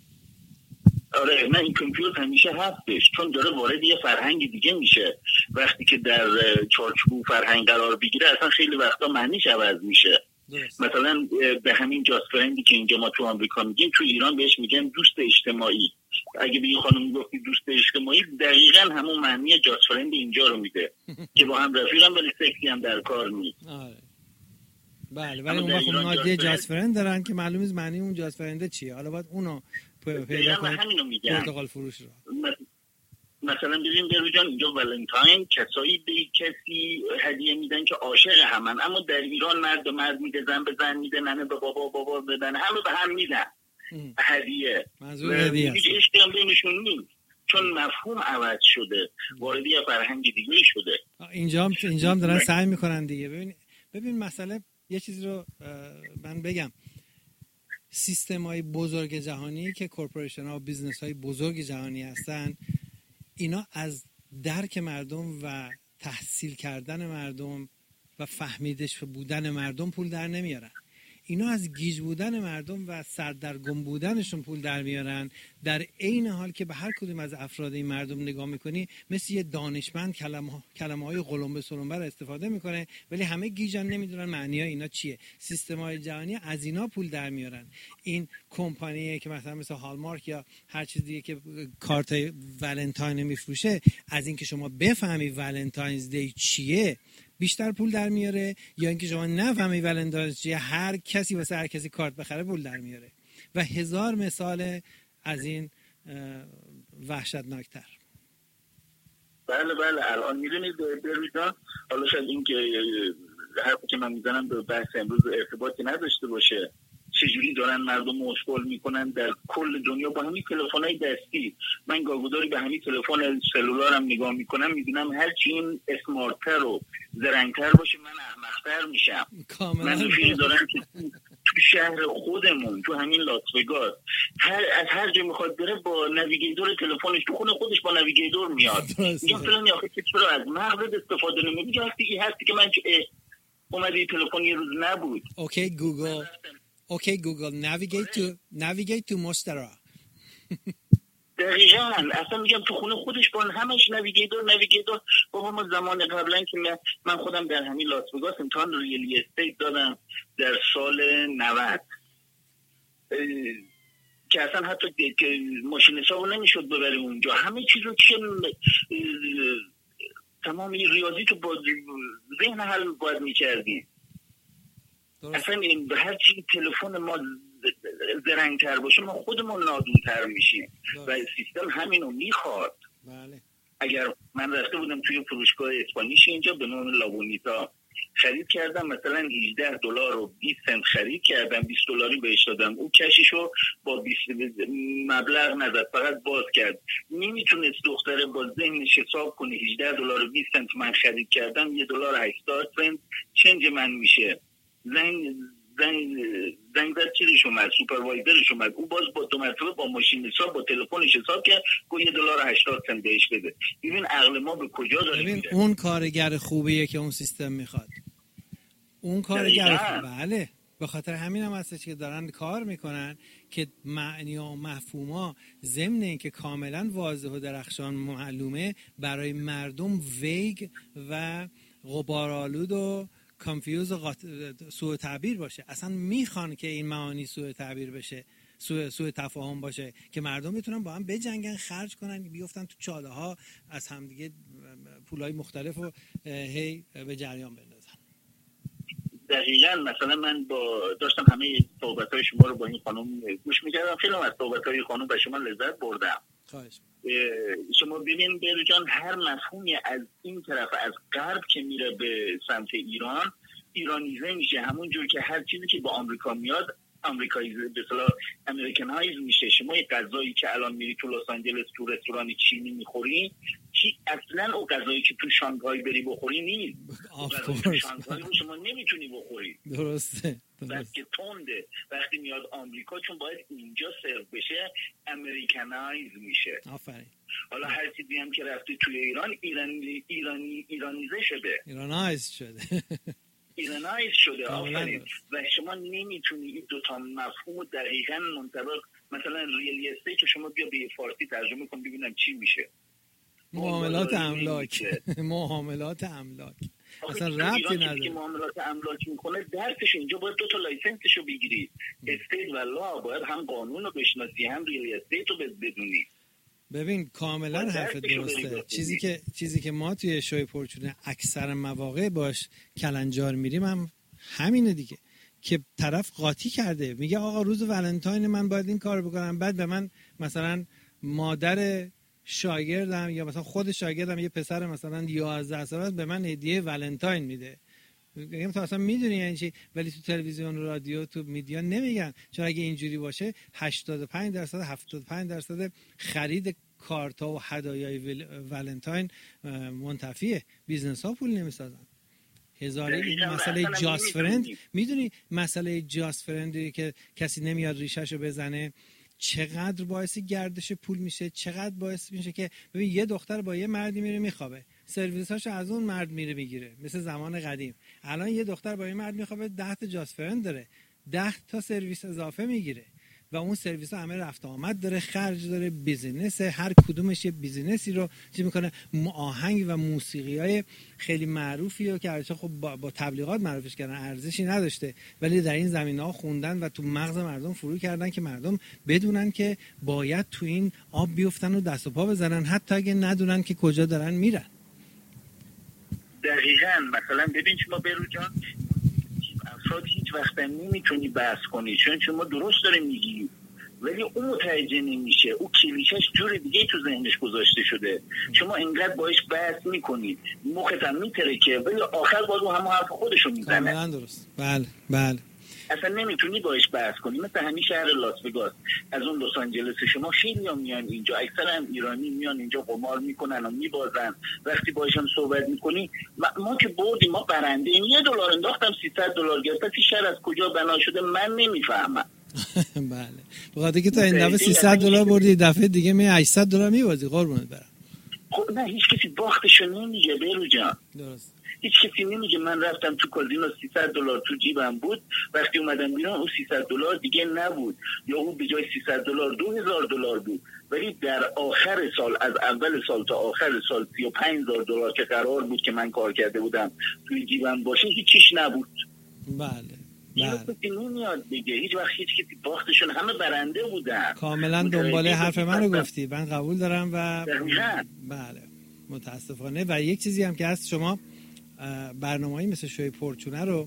آره، نه این کانفیوز همیشه هستش، چون داره وارد یه فرهنگ دیگه میشه. وقتی که در چارچوب فرهنگ قرار بگیره اصلا خیلی وقتا معنیش عوض میشه. مثلا به همین جاست فرندی که اینجا ما تو آمریکا میگیم، تو ایران بهش میگن دوست اجتماعی. اگه به این خانم گفتی دوست اجتماعی، دقیقاً همون معنی جاست فرند اینجا رو میده که با هم رفیقن ولی سکسی هم در کار نیست. آره بله، ولی اون وقت نادیه جاست فرند دارن که معلوم نیست معنی اون جاست فرنده چیه. حالا باید اونو پیدا کنید. همینو میگن پرتقال فروش رو. مثلا ببین بهروز جان، اینجا ولنتاین کسایی به کسی هدیه میدن که عاشق همن، اما در ایران مرد به مرد میده، زن به زن میده، ننه به بابا بدن، همه به هم میدن هدیه. منظور هدیه هیچ عشقی هم بینشون نیست، چون مفهوم عوض شده، وارد یه فرهنگ دیگه شده. اینجا هم دارن سعی میکنن دیگه. ببین مسئله یه چیزی رو من بگم. سیستم‌های بزرگ جهانی که کورپوریشن ها و بیزنس های بزرگ جهانی هستن، اینا از درک مردم و تحصیل کردن مردم و فهمیدش بودن مردم پول در نمیارن. اینا از گیج بودن مردم و سردرگم بودنشون پول در میارن، در عین حال که به هر کدوم از افراد این مردم نگاه میکنی مثل یه دانشمند کلمه‌های قلمبه سلمبه رو استفاده میکنه، ولی همه گیجن، نمیدونن معنی‌های اینا چیه. سیستم‌های جهانی از اینا پول در میارن. این کمپانیه که مثلا مثل هالمارک یا هر چیز دیگه که کارت ولنتاین میفروشه، از اینکه شما بفهمی ولنتاینز دی چیه بیشتر پول در میاره، یا اینکه شما نفهمی ولنتاینز چیه، هر کسی واسه هر کسی کارت بخره پول در میاره و هزار مثال از این وحشتناکتر. بله الان میدونید برویدان، حالا شاید این که حرفی که من میزنم به بحث امروز ارتباطی نداشته باشه، چجوری دارن مردم مشغول میکنن در کل دنیا با همین تلفن‌های دستی. من گاه‌گداری به همین تلفن سلولارم نگاه میکنم، میبینم هرچی این اسمارت‌تر و زرنگ‌تر باشه من احمق‌تر میشم. من رفیقی دارم که تو شهر خودمون، تو همین لاس وگاس، از هر جا میخواد بره با نویگیتور تلفنش تو خونه خودش با نویگیتور میاد. میگم فلانی آخه چرا از مغزت استفاده نمی‌کنی؟ میگم هستی که من اومدی تلفن یه روز نبود. اوکی گوگل navigate to Mostara. دقیقاً. اصلا میگم تو خونه خودش با همش نویگیتور. بابا ما زمان قبلا که من خودم در همین لاس وگاس امتحان ریلی استیت دادم در سال 90 که اصلا حتی ماشین حسابو نمیشد ببری اونجا، همه چیز رو که تمام ریاضی تو با ذهن حل باید میکردیم. اصلا هر چی تلفن ما زرنگتر باشه ما خودمون نادونتر میشیم و سیستم همینو میخواد. بله. اگر من رفته بودم توی فروشگاه اسپانیش اینجا به نام لابونیتا خرید کردم، مثلا $18 و 20 سنت خرید کردم، $20 بهش دادم، او کششو با 20 مبلغ نزد، فقط باز کرد. نمیتونست دختره با ذهنش حساب کنه $18 و 20 سنت من خرید کردم، $1.80 چنج من میشه. زنگ زد چیزش اومد، سوپروایزرش اومد، او باز با 2 مرتبه با ماشین حساب با تلفنش حساب کرد، گفت $1.80 بهش بده. ببین عقل ما به کجا داره ببین میره. اون کارگر خوبیه که اون سیستم میخواد. اون کارگر بله، به خاطر همین هم هستش که دارن کار میکنن که معنی و مفهوما ضمن اینکه کاملا واضح و درخشان معلومه برای مردم ویگ و غبارآلود و کانفیوز و سوء تعبیر باشه. اصلا میخوان که این معانی سوء تعبیر بشه، سوء تفاهم باشه، که مردم بتونن با هم بجنگن، خرج کنن، بیفتن تو چاله ها، از همدیگه پولای مختلف رو هی به جریان بندازن. دقیقاً. مثلا من داشتم همه صحبت‌های شما رو با این خانم گوش می‌کردم، خیلی از صحبت‌های خانم و شما لذت بردم. خواهش. شما ببین بهروز جان، هر مفهومی از این طرف از غرب که میره به سمت ایران، ایرانیزه میشه. همون جور که هر چیزی که با آمریکا میاد آمریکاییزه، به اصطلاح امریکنایز میشه. شما یه غذایی که الان میری تو لس آنجلس تو رستوران چینی میخوری، اصلا اون غذایی که تو شانگهای بری بخوری نیست. غذای شانگهای رو شما نمیتونی بخوری. درسته. که تنده. وقتی میاد آمریکا چون باید اینجا سرو بشه امریکنایز میشه. آفرین. حالا هر چیزی هم که رفتی توی ایران ایرانیزه شده. ایرانایز شده. آفرین. و شما نمیتونی این دوتا مفهوم دقیقاً منطبق، مثلا ریلی استیت که شما بیا به فارسی ترجمه کن ببینم چی میشه. معاملات املاک. اصلا ربطی نداره. که معاملات املاک میکنه درسش اینجا باید 2 لایسنسشو بگیری. استیت و لا باید هم قانون رو بشناسی هم ریل استیت رو بدونی. ببین کاملا حرف درسته. چیزی که ما توی شوی پرچونه اکثر مواقع باش کلنجار میریم هم همینه دیگه، که طرف قاطی کرده میگه آقا روز ولنتاین من باید این کار بکنم، بعد به من مثلا مادر شاگردم یا مثلا خود شاگردم یه پسر مثلا 11 ساله به من هدیه ولنتاین میده. میگم تو اصلا میدونی یعنی چی؟ ولی تو تلویزیون، رادیو، تو میدیا نمیگن، چون اگه اینجوری باشه 85% 75% خرید کارتا و هدایای ولنتاین منتفیه. بیزنس ها پول نمیسازن. هزاره مسئله جاست فرند، میدونی مسئله جاست فرندی که کسی نمیاد ریشهشو بزنه چقدر باعث گردش پول میشه، چقدر باعث میشه که ببین یه دختر با یه مردی میره میخوابه، سرویساشو از اون مرد میره میگیره، مثل زمان قدیم. الان یه دختر با یه مرد میخوابه 10 تا جاست فرند داره، 10 تا سرویس اضافه میگیره و اون سرویس ها همه رفت آمد داره، خرج داره، بیزینس، هر کدومش یه بیزینسی رو چی میکنه. آهنگ و موسیقی های خیلی معروفی رو که ارزش خب با تبلیغات معروفش کردن، ارزشی نداشته، ولی در این زمینه‌ها خوندن و تو مغز مردم فرو کردن که مردم بدونن که باید تو این آب بیفتن و دست و پا بزنن، حتی اگه ندونن که کجا دارن میرن. دقیقاً. مثلا ببین شما بهروز جان، افراد هیچ وقت نمیتونی بحث کنی، چون شما درست داره میگی ولی اون متوجه نمیشه، اون کلیشش جور دیگه تو ذهنش گذاشته شده. شما اینقدر باهاش بحث میکنی مخت هم میترکه ولی آخر باز اون هم حرف خودشو میزنه. کاملا درست. بله. اصلا نمیتونی باهاش بحث کنی. مثل همین شهر لاس وگاس، از اون لس آنجلس شما خیلی هم میان اینجا، اکثر هم ایرانی میان اینجا قمار میکنن و میبازن. وقتی باهاش هم صحبت میکنی ما که بردیم، ما برنده این $1 انداختم $300 گرفتم، این شهر از کجا بنا شده من نمیفهمم. بله. بخاطر که تا این دفعه $300 بردی، دفعه دیگه می $800 میبازی. قربونت برم. خب نه، هیچ کسی باختشو نمیگه بهروز جان. درست. هیچ کسی نمیگه من رفتم تو کازینو $300 تو جیبم بود، وقتی اومدم بیرون اون $300 دیگه نبود، یا اون به جای $300 $2000 بود. ولی در آخر سال، از اول سال تا آخر سال، $35000 که قرار بود که من کار کرده بودم توی جیبم باشه هیچیش نبود. بله کسی نمیاد دیگه، هیچ وقت هیچ کسی باختشون، همه برنده بودن. کاملا دنباله حرف منو گفتی، من قبول دارم و بله متاسفانه. و یک چیزی هم که هست، شما برنامه‌ای مثل شوی پرچونه رو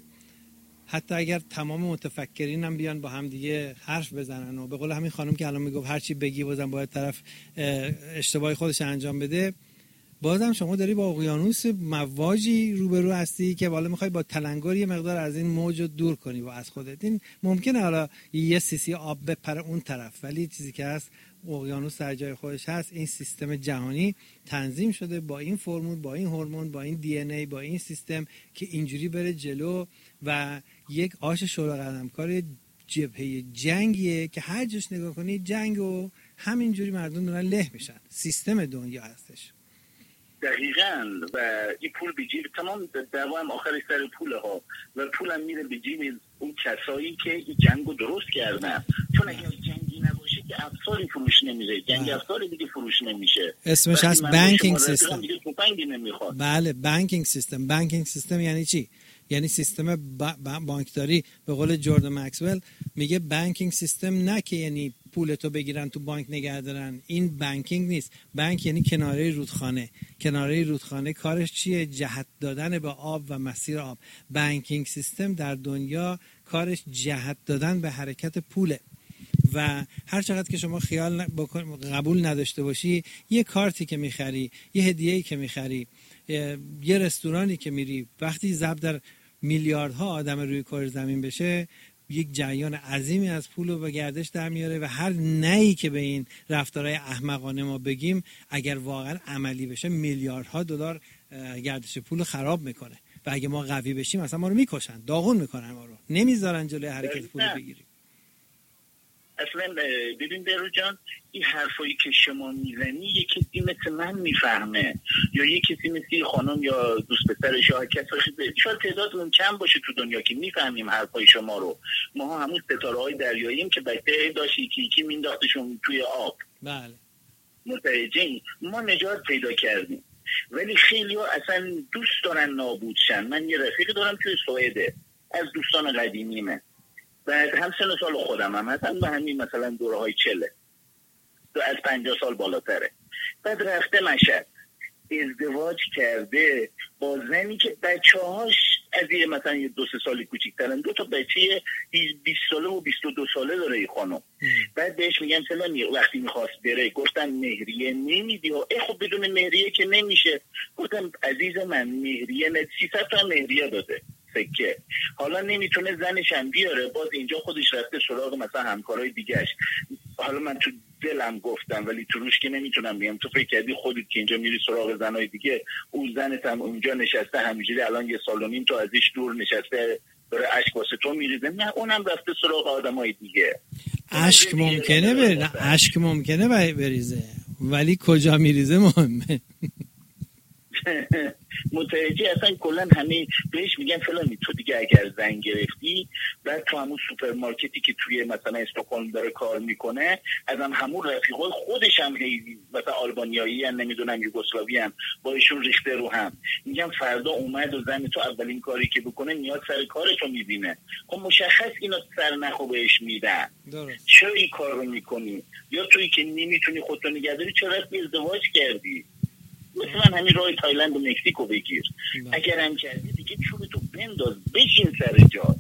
حتی اگر تمام متفکرین هم بیان با هم دیگه حرف بزنن و به قول همین خانم که الان میگفت هر چی بگی بازم باید طرف اشتباهی خودش انجام بده، بازم شما داری با اقیانوس مواجی روبرو هستی که والا میخوای با تلنگر یه مقدار از این موج رو دور کنی و از خودت. این ممکنه حالا یه سیسی آب بپره اون طرف، ولی چیزی که هست اقیانوس در جای خودش هست. این سیستم جهانی تنظیم شده با این فرمول، با این هورمون، با این دی ان ای، با این سیستم که اینجوری بره جلو و یک آش شورا قدمکار جبهه جنگیه که هر جاش نگاه کنی جنگ و همینجوری مردم دارن له میشن. سیستم دنیا هستش. دقیقاً. و این پول به جیب، تمام دعوا هم آخرش سر پوله ها، و پولم میره به جیب اون کسایی که این جنگو درست کردن. چون اگر جنگی نباشه که افساری فروش نمیره، جنگ افساری دیگه فروش نمیشه. اسمش هست بانکینگ سیستم. دیگه توپنگی نمیخواد. بله بانکینگ سیستم. بانکینگ سیستم یعنی چی؟ یعنی سیستم بانکداری. به قول جوردن مکسول میگه بانکینگ سیستم نه که یعنی پولتو بگیرن تو بانک نگه دارن. این بانکینگ نیست. بانک یعنی کناره رودخانه. کناره رودخانه کارش چیه؟ جهت دادن به آب و مسیر آب. بانکینگ سیستم در دنیا کارش جهت دادن به حرکت پوله. و هر چقدر که شما خیال قبول نداشته باشی، یه کارتی که میخری، یه هدیه‌ای که میخری، یه رستورانی که میری، وقتی ضرب در میلیاردها آدم روی کره زمین بشه، یک جریان عظیمی از پول رو به گردش در میاره و هر نهی که به این رفتارهای احمقانه ما بگیم اگر واقعا عملی بشه میلیاردها دلار گردش پول خراب میکنه. و اگه ما قوی بشیم اصلا ما رو میکشن، داغون میکنن، ما رو نمیذارن جلوی حرکت پول بگیریم. اصلا ببین برو جان، این حرفایی که شما میزنی یک کسی مثل من میفهمه، یا یک کسی مثل خانم یا دوست پسرش یا کسی شاید تعدادمون کم باشه تو دنیا که میفهمیم حرفای شما رو. ما همون ستاره‌های دریاییم که بچه داشت یکی مینداختشون توی آب. بله متوجهی؟ ما نجات پیدا کردیم، ولی خیلی‌ها اصلا دوست دارن نابود شن. من یه رفیقی دارم توی سوئد، از دوستان قدیمیمه، بعد هم سن سال خودم هم هستن، به همین مثلا دوره‌های 40 از 50 سال بالاتره. بعد رفته مشهد ازدواج کرده با زنی که بچه‌هاش از یه مثلا یه 2-3 سالی کوچیک‌ترن، 2 تا بچه 20 ساله و 22 ساله داره این خانم. بعد بهش میگن فلانی، وقتی می‌خواست بره گفتن مهریه نمیدی. خب بدون مهریه که نمیشه. گفتم عزیز من مهریه نه، 300 تا مهریه داده سکه. حالا نمیتونه زنش هم بیاره، باز اینجا خودش رفته سراغ مثلا همکارای دیگه‌اش. حالا من تو دلم گفتم ولی تو روش که نمیتونم بگم. تو فکر کردی خودت که اینجا میری سراغ زنای دیگه، اون زنت هم اونجا نشسته همینجوری الان 1.5 سال تو ازش دور نشسته داره اشک واسه تو میریزه؟ نه، اونم رفته سراغ آدمای دیگه. اشک ممکنه بریزه، اشک ممکنه بریزه، ولی کجا میریزه مهمه. متوجه؟ اصلا کلا همه بهش میگن فلانی تو دیگه اگر زن گرفتی، بعد تو همون سوپرمارکتی که توی مثلا استکهلم داره کار میکنه، از همون رفیقای خودش هم مثلا آلبانیایی ان نمیدونم یوگسلاوی ان با ایشون ریخته رو هم. میگم فردا اومد و زن تو اولین کاری که بکنه نیاز سر کارتو میبینه. خب مشخص اینا سر نخو بهش میدن. چرا این کار رو میکنی؟ یا تویی که نمیتونی خودتو نگهداری چرا ازدواج کردی؟ مثلا همین راه تایلند و مکزیکو بگیر. اگر هم کردی دیگه چوبتو بنداز بشین سر جات.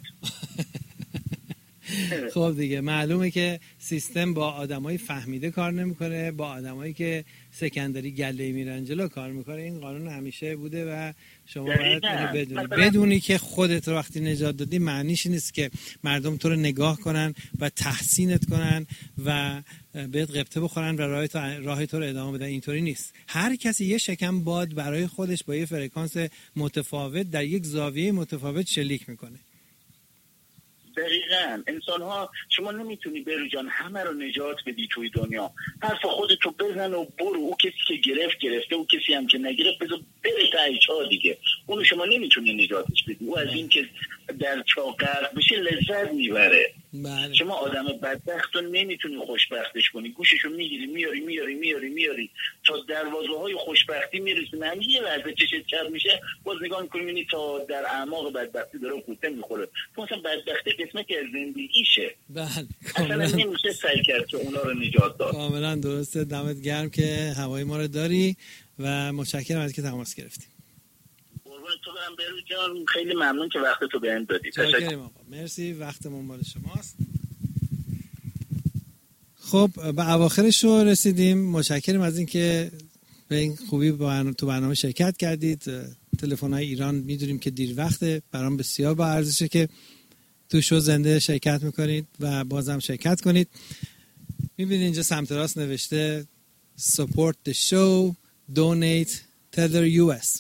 خب دیگه معلومه که سیستم با آدمای فهمیده کار نمیکنه، با آدمایی که سکندری گله میرن جلو کار میکنه. این قانون همیشه بوده و شما باید بدونی که خودت رو وقتی نجات دادی معنیش نیست که مردم تو رو نگاه کنن و تحسینت کنن و بهت غبطه بخورن و راه تو رو ادامه بدن. اینطوری نیست. هر کسی یه شکم باد برای خودش با یه فرکانس متفاوت در یک زاویه متفاوت شلیک میکنه. دقیقاً. انسان ها، شما نمیتونی برو جان همه رو نجات بدی توی دنیا. حرف خودتو بزن و برو. او کسی که گرفته، او کسی هم که نگرفت بذار بره تایچ ها دیگه. اونو شما نمیتونی نجاتش بدی. او از این که در چاه غرق بشه لذت میبره. بله. شما آدم بدبخت رو نمیتونی خوشبختش کنی، گوششو میگیری میاری تا دروازه های خوشبختی میرسونه، هم یه لحظه چشت چرب میشه، باز نگاه میکنی میبینی تا در اعماق بدبختی داره قوطه میخوره. تو مثلا بدبختی قسمتی از زندگیشه. بله اصلا نمیشه سعی کرد که اونا رو نجات داد. کاملا درسته. دمت گرم که هوای ما رو داری و متشکرم از که تماس گرفتی. تو برم بروی جان، خیلی ممنون که وقت تو بهم دادی. تشکرم آقا. مرسی، وقتمون مال شماست. خب به اواخرش رو رسیدیم. متشکرم از اینکه به این خوبی تو برنامه شرکت کردید. تلفن‌های ایران میدونیم که دیر وقته، برام بسیار با ارزشه که تو شو زنده شرکت میکنید و بازم شرکت کنید. میبینید اینجا سمت راست نوشته support the show, donate Tether US.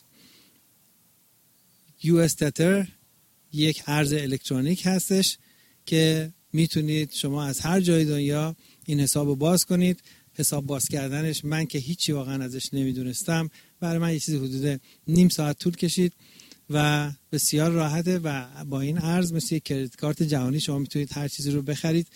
US Tether یک ارز الکترونیک هستش که میتونید شما از هر جای دنیا این حساب رو باز کنید. حساب باز کردنش من که هیچی واقعا ازش نمیدونستم، برای من یه چیزی حدود نیم ساعت طول کشید و بسیار راحته و با این ارز مثل یک کریدیت کارت جهانی شما میتونید هر چیزی رو بخرید.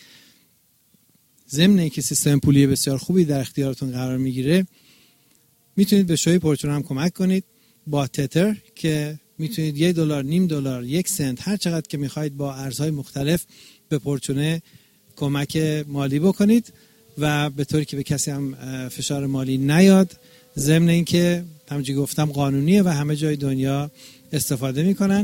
ضمن اینکه سیستم پولی بسیار خوبی در اختیارتون قرار میگیره، میتونید به شوی پورچون هم کمک کنید با تتر که میتونید $1، نیم دلار، 1 سنت، هر چقدر که میخواید با ارزهای مختلف به پورچونه کمک مالی بکنید و به طوری که به کسی هم فشار مالی نیاد. ضمن اینکه همونجوری گفتم قانونیه و همه جای دنیا استفاده میکنن.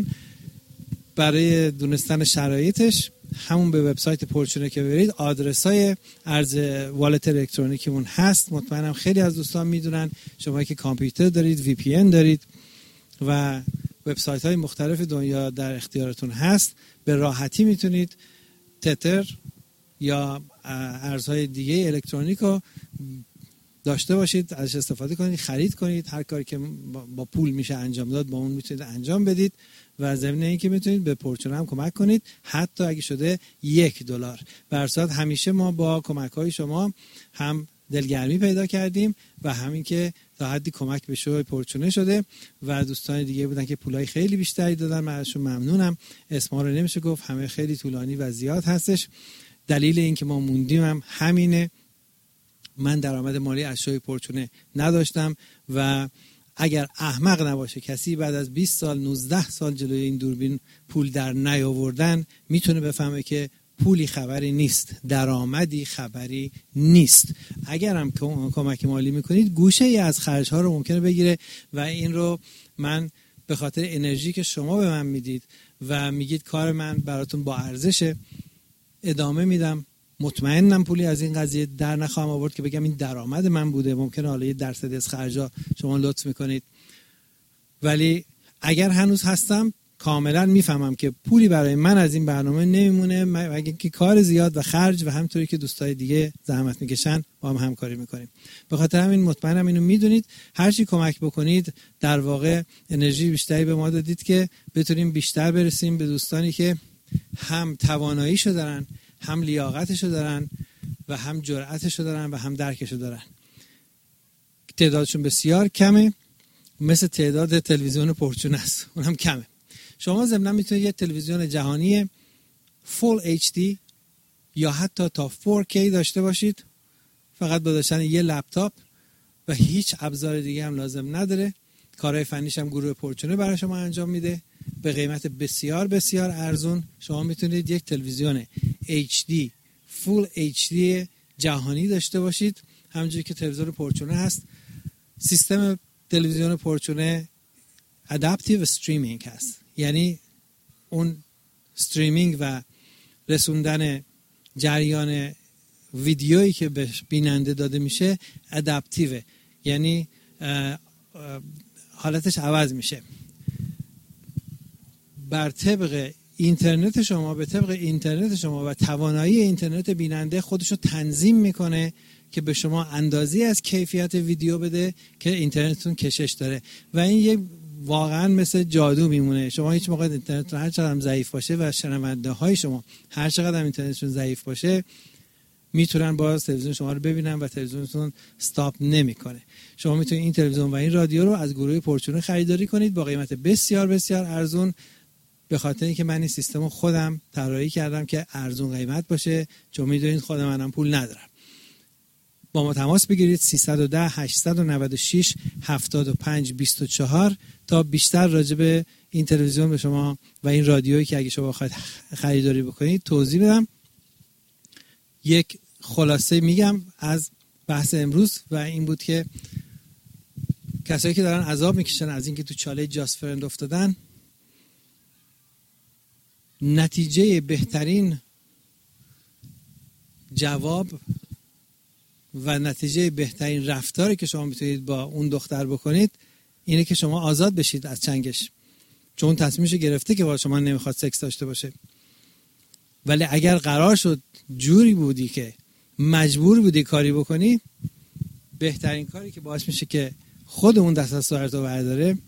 برای دونستن شرایطش همون به وبسایت پورچونه که برید آدرسای ارز والت الکترونیکیمون هست. مطمئنم خیلی از دوستان میدونن. شما که کامپیوتر دارید، وی پی ان دارید و وبسایت های مختلف دنیا در اختیارتون هست، به راحتی میتونید تتر یا ارزهای دیگه الکترونیک رو داشته باشید، ازش استفاده کنید، خرید کنید. هر کاری که با پول میشه انجام داد با اون میتونید انجام بدید و ضمن اینکه میتونید به پورچونه هم کمک کنید، حتی اگه شده $1. برصد همیشه ما با کمک های شما هم دلگرمی پیدا کردیم و همین که تا حدی کمک به شوی پورچونه شده و دوستان دیگه بودن که پولای خیلی بیشتری دادن. من ازشون ممنونم. اسما رو نمیشه گفت، همه خیلی طولانی و زیاد هستش. دلیل این که ما موندیم هم همینه. من درآمد مالی از شوی پورچونه نداشتم و اگر احمق نباشه کسی بعد از 20 سال 19 سال جلوی این دوربین پول در نیاوردن میتونه بفهمه که پولی خبری نیست، درآمدی خبری نیست. اگر هم کمک مالی میکنید گوشه ای از خرج ها رو ممکنه بگیره و این رو من به خاطر انرژی که شما به من میدید و میگید کار من براتون با ارزشه ادامه میدم. مطمئنم پولی از این قضیه در نخواهم آورد که بگم این درآمد من بوده. ممکنه حالا 1% از خرجا شما لطف میکنید، ولی اگر هنوز هستم کاملا میفهمم که پولی برای من از این برنامه نمیمونه مگه که کار زیاد و خرج و همونطوری که دوستای دیگه زحمت میکشن با هم همکاری میکنیم. به خاطر همین مطمئنم اینو میدونید. هر چی کمک بکنید در واقع انرژی بیشتری به ما دادید که بتونیم بیشتر برسیم به دوستانی که هم تواناییشو دارن، هم لیاقتشو دارن و هم جرأتشو دارن و هم درکشو دارن. تعدادشون بسیار کمه، مثل تعداد تلویزیون پورچونه است، اونم کمه. شما ضمن میتونید یه تلویزیون جهانی Full HD یا حتی تا 4K داشته باشید فقط با داشتن یه لپتاپ و هیچ ابزار دیگه هم لازم نداره. کارهای فنیش هم گروه پورچونه برای شما انجام میده به قیمت بسیار بسیار ارزون. شما میتونید یک تلویزیون HD Full HD جهانی داشته باشید، همونجوری که تلویزیون پورچونه هست. سیستم تلویزیون پورچونه ادپتیو استریمینگ هست، یعنی اون استریمینگ و رسوندن جریان ویدیویی که به بیننده داده میشه ادپتیوه، یعنی حالتش عوض میشه بر طبق اینترنت شما، به طبق اینترنت شما و توانایی اینترنت بیننده خودشو تنظیم میکنه که به شما اندازی از کیفیت ویدیو بده که اینترنتتون کشش داره و این یک واقعا مثل جادو میمونه. شما هیچ موقع اینترنتتون هر چقدر هم ضعیف باشه و شنونده های شما هر چقدر هم اینترنتشون ضعیف باشه میتونن باز تلویزیون شما رو ببینن و تلویزیونتون استاپ نمیکنه. شما میتونید این تلویزیون و این رادیو رو از گروه پرچونه خریداری کنید با قیمت بسیار بسیار ارزون، به خاطر اینکه من این سیستم رو خودم طراحی کردم که ارزون قیمت باشه، چون میدونید خود منم پول ندارم. با ما تماس بگیرید 310 896 75 24 تا بیشتر راجع به این تلویزیون به شما و این رادیویی که اگه شما بخواید خریداری بکنید توضیح بدم. یک خلاصه میگم از بحث امروز و این بود که کسایی که دارن عذاب میکشن از اینکه تو چاله جاست فرند افتادن، نتیجه بهترین جواب و نتیجه بهترین رفتاری که شما میتونید با اون دختر بکنید اینه که شما آزاد بشید از چنگش، چون تصمیمش گرفته که با شما نمیخواد سکس داشته باشه. ولی اگر قرار شد جوری بودی که مجبور بودی کاری بکنی، بهترین کاری که باعث میشه که خود اون دست از سرتو برداره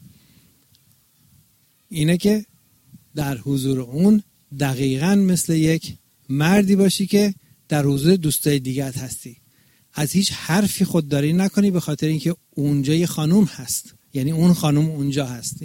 اینه که در حضور اون دقیقاً مثل یک مردی باشی که در حضور دوستای دیگت هستی. از هیچ حرفی خودداری نکنی، به خاطر اینکه اونجا یه خانوم هست، یعنی اون خانوم اونجا هست.